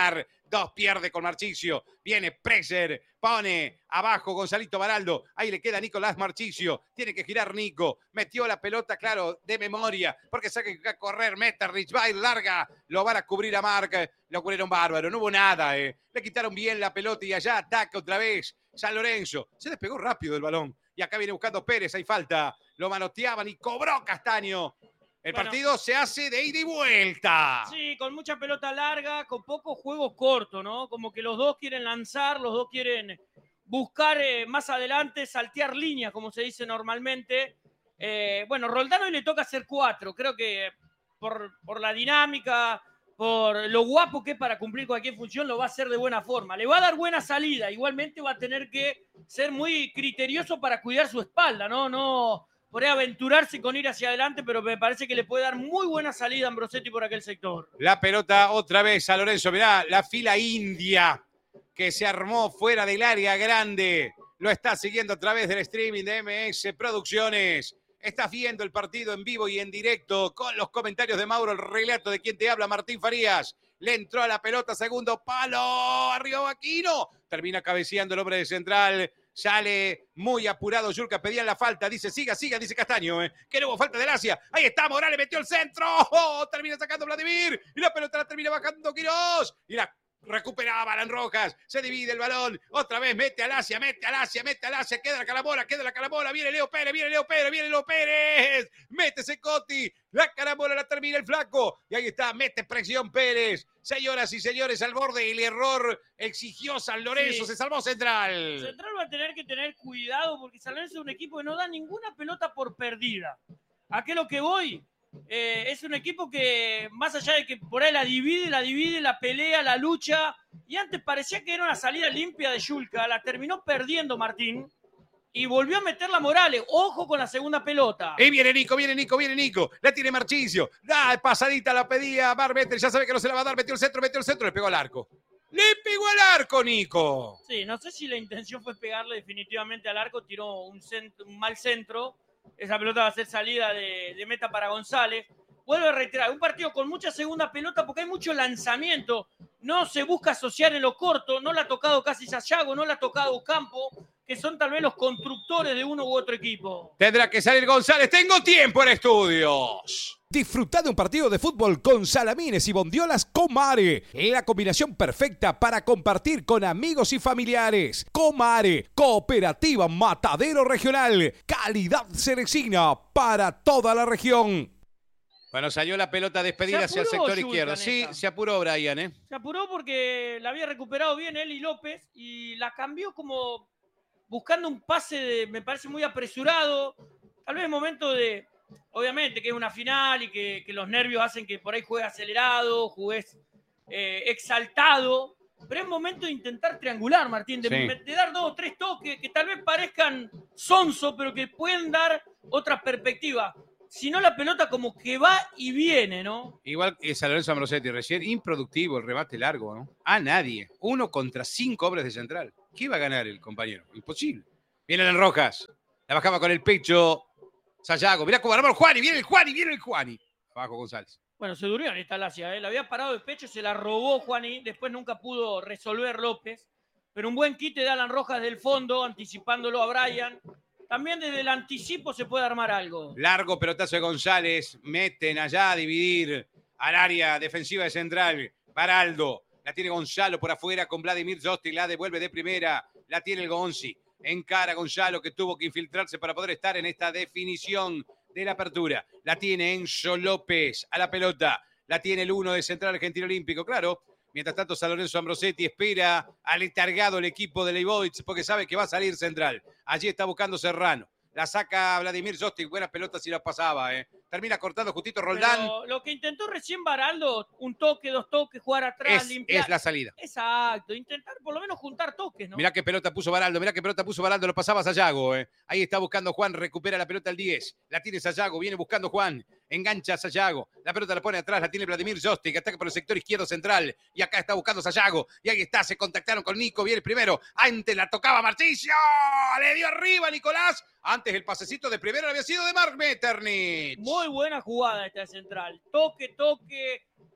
dos pierde con Marchisio, viene Preser, pone abajo Gonzalito Baraldo, ahí le queda Nicolás Marchisio, tiene que girar Nico, metió la pelota, claro, de memoria, porque sabe que correr, Metternich, va a ir larga, lo van a cubrir a Marc, lo cubrieron bárbaro, no hubo nada, eh. le quitaron bien la pelota y allá ataca otra vez San Lorenzo, se despegó rápido el balón, y acá viene buscando Pérez, hay falta, lo manoteaban y cobró Castaño. El bueno, partido se hace de ida y vuelta. Sí, con mucha pelota larga, con pocos juegos cortos, ¿no? Como que los dos quieren lanzar, los dos quieren buscar eh, más adelante, saltear líneas, como se dice normalmente. Eh, bueno, Roldán hoy le toca hacer cuatro. Creo que por, por la dinámica, por lo guapo que es para cumplir cualquier función, lo va a hacer de buena forma. Le va a dar buena salida. Igualmente va a tener que ser muy criterioso para cuidar su espalda, ¿no? No... Podría aventurarse con ir hacia adelante, pero me parece que le puede dar muy buena salida a Ambrosetti por aquel sector. La pelota otra vez a Lorenzo. Mirá, la fila india que se armó fuera del área grande. Lo está siguiendo a través del streaming de M S Producciones. Estás viendo el partido en vivo y en directo con los comentarios de Mauro, el relato de quien te habla, Martín Farías. Le entró a la pelota, segundo palo, arriba Aquino. Termina cabeceando el hombre de Central. Sale muy apurado Yurka, pedían la falta, dice siga, siga, dice Castaño, ¿eh? que no hubo falta del Asia, ahí está, Morales metió el centro, oh, termina sacando Vladimir, y la pelota la termina bajando Quirós, y la recuperaba Alan Rojas, se divide el balón, otra vez mete al Asia, mete al Asia, mete al Asia, queda la carambola, queda la carambola, viene Leo Pérez, viene Leo Pérez, viene Leo Pérez, mete Secotti, la carambola la termina el flaco, y ahí está, mete presión Pérez. Señoras y señores, al borde el error exigió San Lorenzo, sí. Se salvó Central. Central va a tener que tener cuidado porque San Lorenzo es un equipo que no da ninguna pelota por perdida. ¿A qué es lo que voy? Eh, es un equipo que, más allá de que por ahí la divide, la divide, la pelea, la lucha, y antes parecía que era una salida limpia de Yulka, la terminó perdiendo Martín. Y volvió a meter la Morales. Ojo con la segunda pelota. Y viene Nico, viene Nico, viene Nico. La tiene Marchisio. Da pasadita, la pedía Barbeter. Ya sabe que no se la va a dar. Metió el centro, metió el centro. Le pegó al arco. Le pegó al arco, Nico. Sí, no sé si la intención fue pegarle definitivamente al arco. Tiró un, centro, un mal centro. Esa pelota va a ser salida de, de meta para González. Vuelvo a reiterar. Un partido con mucha segunda pelota porque hay mucho lanzamiento. No se busca asociar en lo corto. No la ha tocado casi Sayago. No la ha tocado Campo, que son tal vez los constructores de uno u otro equipo. Tendrá que salir González. Tengo tiempo en estudios. Disfruta de un partido de fútbol con salamines y bondiolas Comare. La combinación perfecta para compartir con amigos y familiares. Comare, Cooperativa Matadero Regional. Calidad Cerecina para toda la región. Bueno, salió la pelota despedida hacia el sector Yulka izquierdo. Sí, se apuró Brian, ¿eh? Se apuró porque la había recuperado bien él y López y la cambió como buscando un pase, de, me parece muy apresurado. Tal vez en momento de, obviamente, que es una final y que, que los nervios hacen que por ahí juegues acelerado, jugues eh, exaltado. Pero es momento de intentar triangular, Martín, de, sí. de dar dos o tres toques que tal vez parezcan sonso, pero que pueden dar otra perspectiva. Si no, la pelota como que va y viene, ¿no? Igual que San Lorenzo Ambrosetti recién, improductivo el rebate largo, ¿no? A nadie. Uno contra cinco hombres de Central. ¿Qué iba a ganar el compañero? Imposible. Viene el Rojas. La bajaba con el pecho. Sayago. Mirá cómo armó el Juani. Viene el Juani, viene el Juani. Abajo González. Bueno, se durmió en esta Lacia, ¿eh? La había parado de pecho, se la robó Juani. Después nunca pudo resolver López. Pero un buen quite de Alan Rojas del fondo, anticipándolo a Brian. También desde el anticipo se puede armar algo. Largo pelotazo de González. Meten allá a dividir al área defensiva de Central. Baraldo. La tiene Gonzalo por afuera con Vladimir Zosti. La devuelve de primera. La tiene el Gonzi. Encara a Gonzalo que tuvo que infiltrarse para poder estar en esta definición de la apertura. La tiene Enzo López a la pelota. La tiene el uno de Central Argentino Olímpico. Claro. Mientras tanto, San Lorenzo Ambrosetti espera aletargado el equipo de Leibovic porque sabe que va a salir Central. Allí está buscando Serrano. La saca Vladimir Zosti. Buenas pelotas si las pasaba, ¿eh? Termina cortando justito Roldán. Pero lo que intentó recién Baraldo, un toque, dos toques, jugar atrás, es, limpiar. Es la salida. Exacto, intentar por lo menos juntar toques, ¿no? Mirá qué pelota puso Baraldo, mirá qué pelota puso Baraldo, lo pasaba Sayago, ¿eh? Ahí está buscando Juan, recupera la pelota al diez. La tiene Sayago, viene buscando Juan. Engancha a Sayago. La pelota la pone atrás, la tiene Vladimir Zosti, que ataca por el sector izquierdo central. Y acá está buscando Sayago. Y ahí está, se contactaron con Nico, viene el primero. Antes la tocaba Marchisio. Le dio arriba Nicolás. Antes el pasecito de primero había sido de Marc Metternich. Muy buena jugada esta de Central. Toque, toque,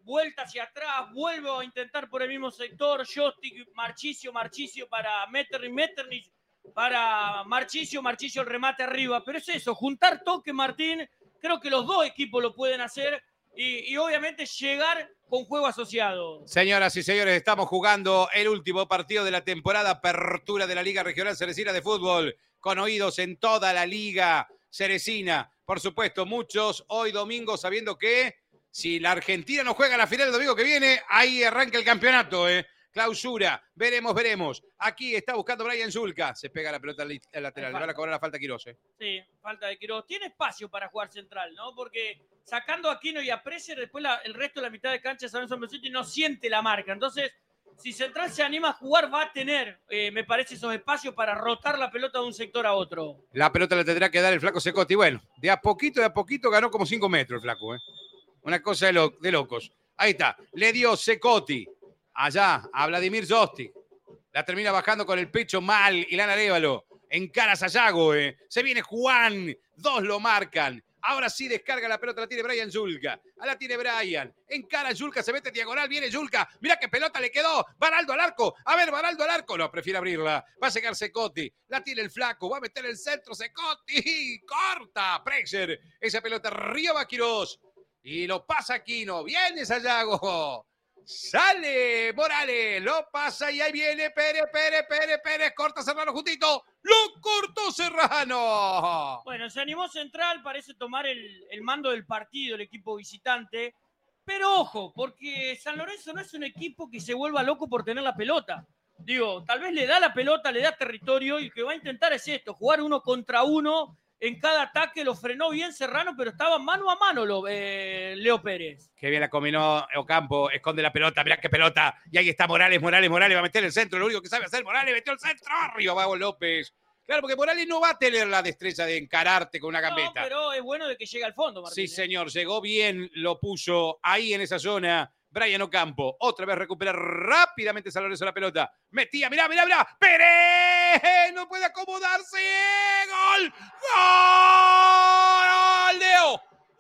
vuelta hacia atrás, vuelvo a intentar por el mismo sector, Jostick, Marchisio, Marchisio para Metternich, Metternich para Marchisio, Marchisio el remate arriba, pero es eso, juntar toque, Martín, creo que los dos equipos lo pueden hacer y, y obviamente llegar con juego asociado. Señoras y señores, estamos jugando el último partido de la temporada, apertura de la Liga Regional Ceresina de Fútbol, con oídos en toda la Liga Ceresina. Por supuesto, muchos hoy domingo sabiendo que si la Argentina no juega la final el domingo que viene, ahí arranca el campeonato, ¿eh? Clausura, veremos, veremos. Aquí está buscando Brian Zulka. Se pega la pelota al lateral, le van a cobrar la falta a Quirós, ¿eh? Sí, falta de Quirós. Tiene espacio para jugar central, ¿no? Porque sacando a Aquino y a Preser, después la, el resto de la mitad de cancha de San Lorenzo Ambrosetti no siente la marca. Entonces, si Central se anima a jugar, va a tener, eh, me parece, esos espacios para rotar la pelota de un sector a otro. La pelota la tendrá que dar el flaco Secotti. Bueno, de a poquito, de a poquito ganó como cinco metros el flaco, ¿eh? Una cosa de, lo, de locos. Ahí está, le dio Secotti. Allá, a Vladimir Jostick. La termina bajando con el pecho mal. Ilan Arévalo. Encara a Sayago, eh. Se viene Juan. Dos lo marcan. Ahora sí descarga la pelota. La tiene Brian Zulka. A la tiene Brian. Encara a Zulka. Se mete diagonal. Viene Zulka. Mirá qué pelota le quedó. Baraldo al arco. A ver, Baraldo al arco. No, prefiere abrirla. Va a llegar Secotti. La tiene el flaco. Va a meter el centro. Secotti. Corta. Preser. Esa pelota arriba va Quirós. Y lo pasa Aquino. Viene Sayago. Sale Morales, lo pasa y ahí viene Pérez, Pérez, Pérez, Pérez, corta Serrano justito, lo cortó Serrano. Bueno, se animó Central, parece tomar el, el mando del partido, el equipo visitante, pero ojo, porque San Lorenzo no es un equipo que se vuelva loco por tener la pelota. Digo, tal vez le da la pelota, le da territorio y lo que va a intentar es esto, jugar uno contra uno. En cada ataque lo frenó bien Serrano, pero estaba mano a mano lo, eh, Leo Pérez. Qué bien la combinó Ocampo, esconde la pelota, mirá qué pelota. Y ahí está Morales, Morales, Morales va a meter el centro, lo único que sabe hacer Morales, metió el centro, arriba va López. Claro, porque Morales no va a tener la destreza de encararte con una gambeta. No, pero es bueno de que llegue al fondo, Martín. Sí, señor, llegó bien, lo puso ahí en esa zona. Brian Ocampo, otra vez recupera rápidamente San Lorenzo la pelota. Metía, mirá, mirá, mirá. ¡Pérez! No puede acomodarse. ¡Gol! ¡Gol! ¡Leo!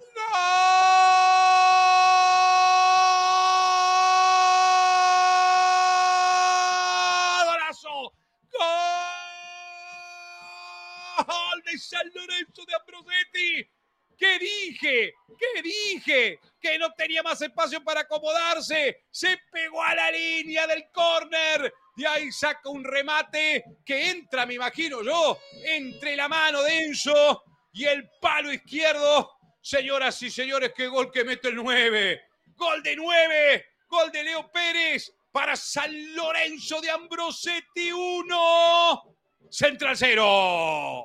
¡Golazo! ¡Gol de San Lorenzo de Ambrosetti! ¿Qué dije? ¿Qué dije? Que no tenía más espacio para acomodarse. Se pegó a la línea del córner. De ahí saca un remate que entra, me imagino yo, entre la mano de Enzo y el palo izquierdo. Señoras y señores, qué gol que mete el nueve. Gol de nueve. Gol de Leo Pérez para San Lorenzo de Ambrosetti uno. Central cero.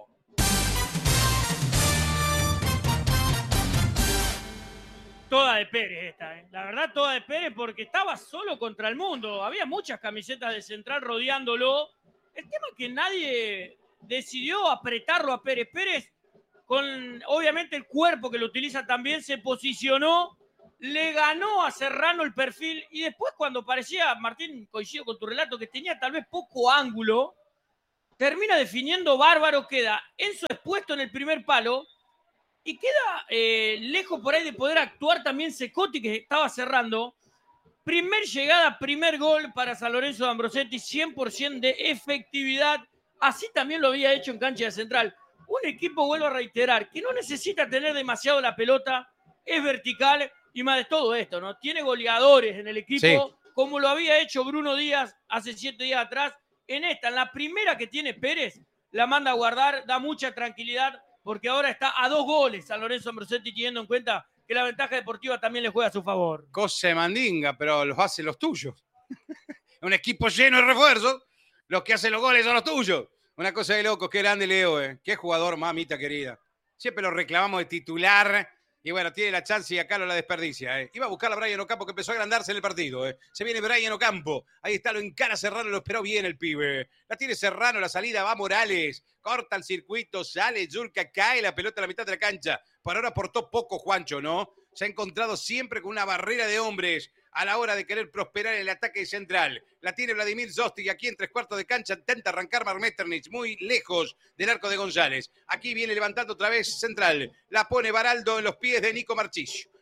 Toda de Pérez esta, ¿eh? La verdad toda de Pérez porque estaba solo contra el mundo. Había muchas camisetas de Central rodeándolo. El tema es que nadie decidió apretarlo a Pérez. Pérez, con obviamente el cuerpo que lo utiliza también, se posicionó, le ganó a Serrano el perfil y después cuando parecía, Martín, coincido con tu relato, que tenía tal vez poco ángulo, termina definiendo bárbaro, queda Enzo expuesto en el primer palo. Y queda eh, lejos por ahí de poder actuar también Secotti, que estaba cerrando. Primer llegada, primer gol para San Lorenzo de Ambrosetti, cien por ciento de efectividad. Así también lo había hecho en cancha de Central. Un equipo, vuelvo a reiterar, que no necesita tener demasiado la pelota, es vertical y más de todo esto, ¿no? Tiene goleadores en el equipo, sí, como lo había hecho Bruno Díaz hace siete días atrás. En esta, en la primera que tiene Pérez, la manda a guardar, da mucha tranquilidad, porque ahora está a dos goles San Lorenzo Ambrosetti, teniendo en cuenta que la ventaja deportiva también le juega a su favor. Cosa de mandinga, pero los hace los tuyos. Un equipo lleno de refuerzos, los que hacen los goles son los tuyos. Una cosa de locos, qué grande Leo, eh. Qué jugador, mamita querida. Siempre lo reclamamos de titular y bueno, tiene la chance y acá lo la desperdicia. Eh. Iba a buscar a Brian Ocampo, que empezó a agrandarse en el partido. Eh. Se viene Brian Ocampo, ahí está, lo encara Serrano, lo esperó bien el pibe. La tiene Serrano, la salida va Morales. Corta el circuito, sale Zulka, cae la pelota a la mitad de la cancha. Por ahora aportó poco Juancho, ¿no? Se ha encontrado siempre con una barrera de hombres a la hora de querer prosperar en el ataque central. La tiene Vladimir Jostick aquí en tres cuartos de cancha. Intenta arrancar Mark Metternich muy lejos del arco de González. Aquí viene levantando otra vez Central. La pone Baraldo en los pies de Nico Marchisio.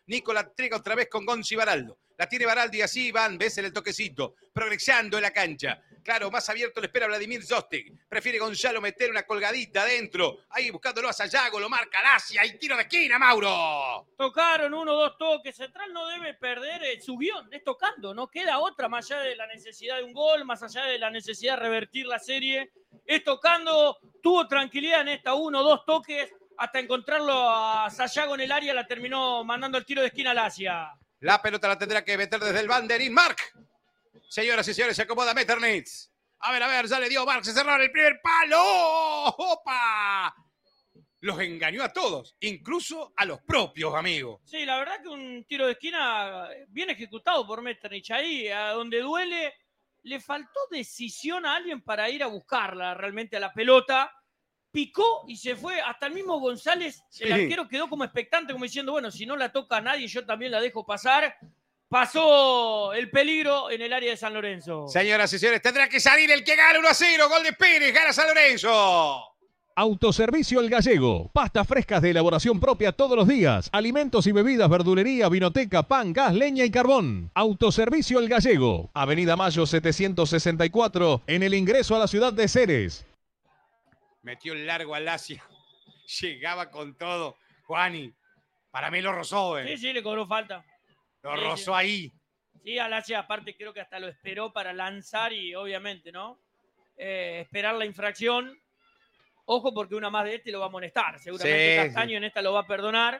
Nico la entrega otra vez con Gonzi Baraldo. La tiene Baraldo y así van, ves en el toquecito, progresando en la cancha. Claro, más abierto le espera Vladimir Zostek. Prefiere Gonzalo meter una colgadita adentro. Ahí buscándolo a Sayago, lo marca Lacia y tiro de esquina, Mauro. Tocaron uno o dos toques. Central no debe perder eh, su guión. Es tocando, no queda otra más allá de la necesidad de un gol, más allá de la necesidad de revertir la serie. Es tocando, tuvo tranquilidad en esta uno o dos toques. Hasta encontrarlo a Sayago en el área, la terminó mandando el tiro de esquina a Lacia. La pelota la tendrá que meter desde el banderín. Marc. Señoras y señores, se acomoda Metternich. A ver, a ver, ya le dio Marc, se cerró el primer palo. ¡Opa! Los engañó a todos, incluso a los propios amigos. Sí, la verdad que un tiro de esquina bien ejecutado por Metternich. Ahí, a donde duele, le faltó decisión a alguien para ir a buscarla realmente a la pelota. Picó y se fue. Hasta el mismo González, sí. El arquero, quedó como expectante, como diciendo, bueno, si no la toca a nadie, yo también la dejo pasar. Pasó el peligro en el área de San Lorenzo. Señoras y señores, tendrá que salir el que gana uno a cero. Gol de Pérez, gana San Lorenzo. Autoservicio El Gallego. Pastas frescas de elaboración propia todos los días. Alimentos y bebidas, verdulería, vinoteca, pan, gas, leña y carbón. Autoservicio El Gallego. Avenida Mayo setecientos sesenta y cuatro, en el ingreso a la ciudad de Ceres. Metió el largo a Lacia. Llegaba con todo. Juani, para mí lo rozó, ¿eh? Sí, sí, le cobró falta. Lo sí, rozó sí. ahí. Sí, a Lacia aparte creo que hasta lo esperó para lanzar y obviamente, ¿no? Eh, esperar la infracción. Ojo porque una más de este lo va a amonestar. Seguramente sí, Castaño sí. En esta lo va a perdonar.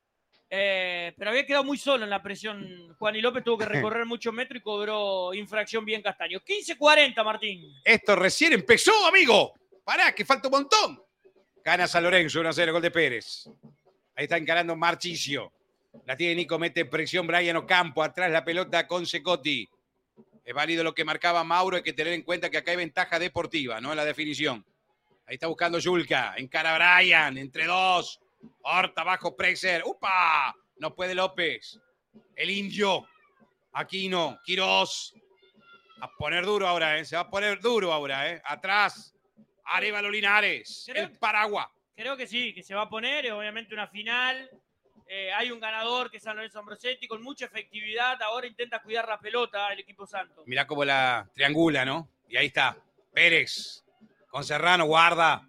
Eh, pero había quedado muy solo en la presión. Juan y López tuvo que recorrer muchos metros y cobró infracción bien Castaño. quince cuarenta, Martín. Esto recién empezó, amigo. Pará, que falta un montón. Gana San Lorenzo, uno a cero, gol de Pérez. Ahí está encarando Marchisio. La tiene Nico, mete presión Brian Ocampo. Atrás la pelota con Secotti. Es válido lo que marcaba Mauro. Hay que tener en cuenta que acá hay ventaja deportiva, ¿no? En la definición. Ahí está buscando Yulka. Encara Brian. Entre dos. Horta bajo Preser. ¡Upa! No puede López. El indio. Aquino. Quirós. A poner duro ahora, ¿eh? Se va a poner duro ahora, ¿eh? Atrás. Arévalo Linares. Creo, el Paraguas. Creo que sí, que se va a poner. Es obviamente una final. Eh, hay un ganador que es San Lorenzo Ambrosetti con mucha efectividad. Ahora intenta cuidar la pelota el equipo santo. Mirá cómo la triangula, ¿no? Y ahí está. Pérez. Con Serrano, guarda.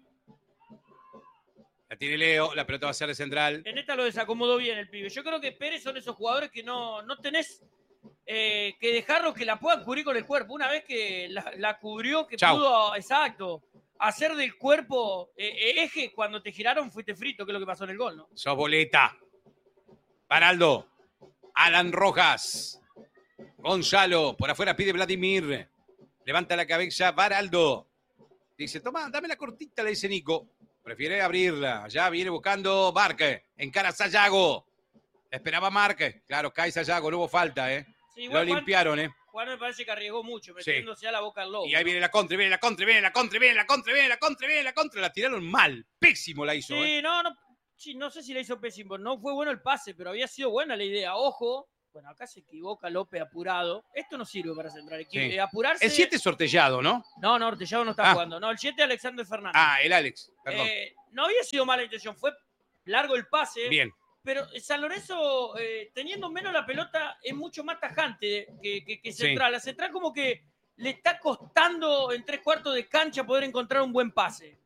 La tiene Leo, la pelota va a ser de central. En esta lo desacomodó bien el pibe. Yo creo que Pérez son esos jugadores que no, no tenés eh, que dejarlos que la puedan cubrir con el cuerpo. Una vez que la, la cubrió, que Chau. pudo, exacto, hacer del cuerpo eh, eje, cuando te giraron fuiste frito, que es lo que pasó en el gol, ¿no? Sos boleta. Baraldo. Alan Rojas. Gonzalo. Por afuera pide Vladimir. Levanta la cabeza Baraldo. Dice, toma, dame la cortita, le dice Nico. Prefiere abrirla. Ya viene buscando Marque. Encara a Sayago. Esperaba Marque. Claro, cae Sayago, no hubo falta, ¿eh? Sí, lo limpiaron, ¿eh? Juan me parece que arriesgó mucho, metiéndose sí. a la boca al lobo. Y ahí viene la contra, viene la contra, viene la contra, viene la contra, viene la contra, viene la contra. La tiraron mal. Pésimo la hizo, Sí, ¿eh? no, no. Sí, no sé si la hizo pésimo. No fue bueno el pase, pero había sido buena la idea. Ojo. Bueno, acá se equivoca López apurado. Esto no sirve para central. Sí. Eh, apurarse... El siete es Ortellado, ¿no? No, no, Ortellado no está ah. jugando. No, el siete es Alexander Fernández. Ah, el Alex, perdón. Eh, no había sido mala intención. Fue largo el pase. Bien. Pero San Lorenzo, eh, teniendo menos la pelota, es mucho más tajante que, que, que Central. Sí. La Central como que le está costando en tres cuartos de cancha poder encontrar un buen pase.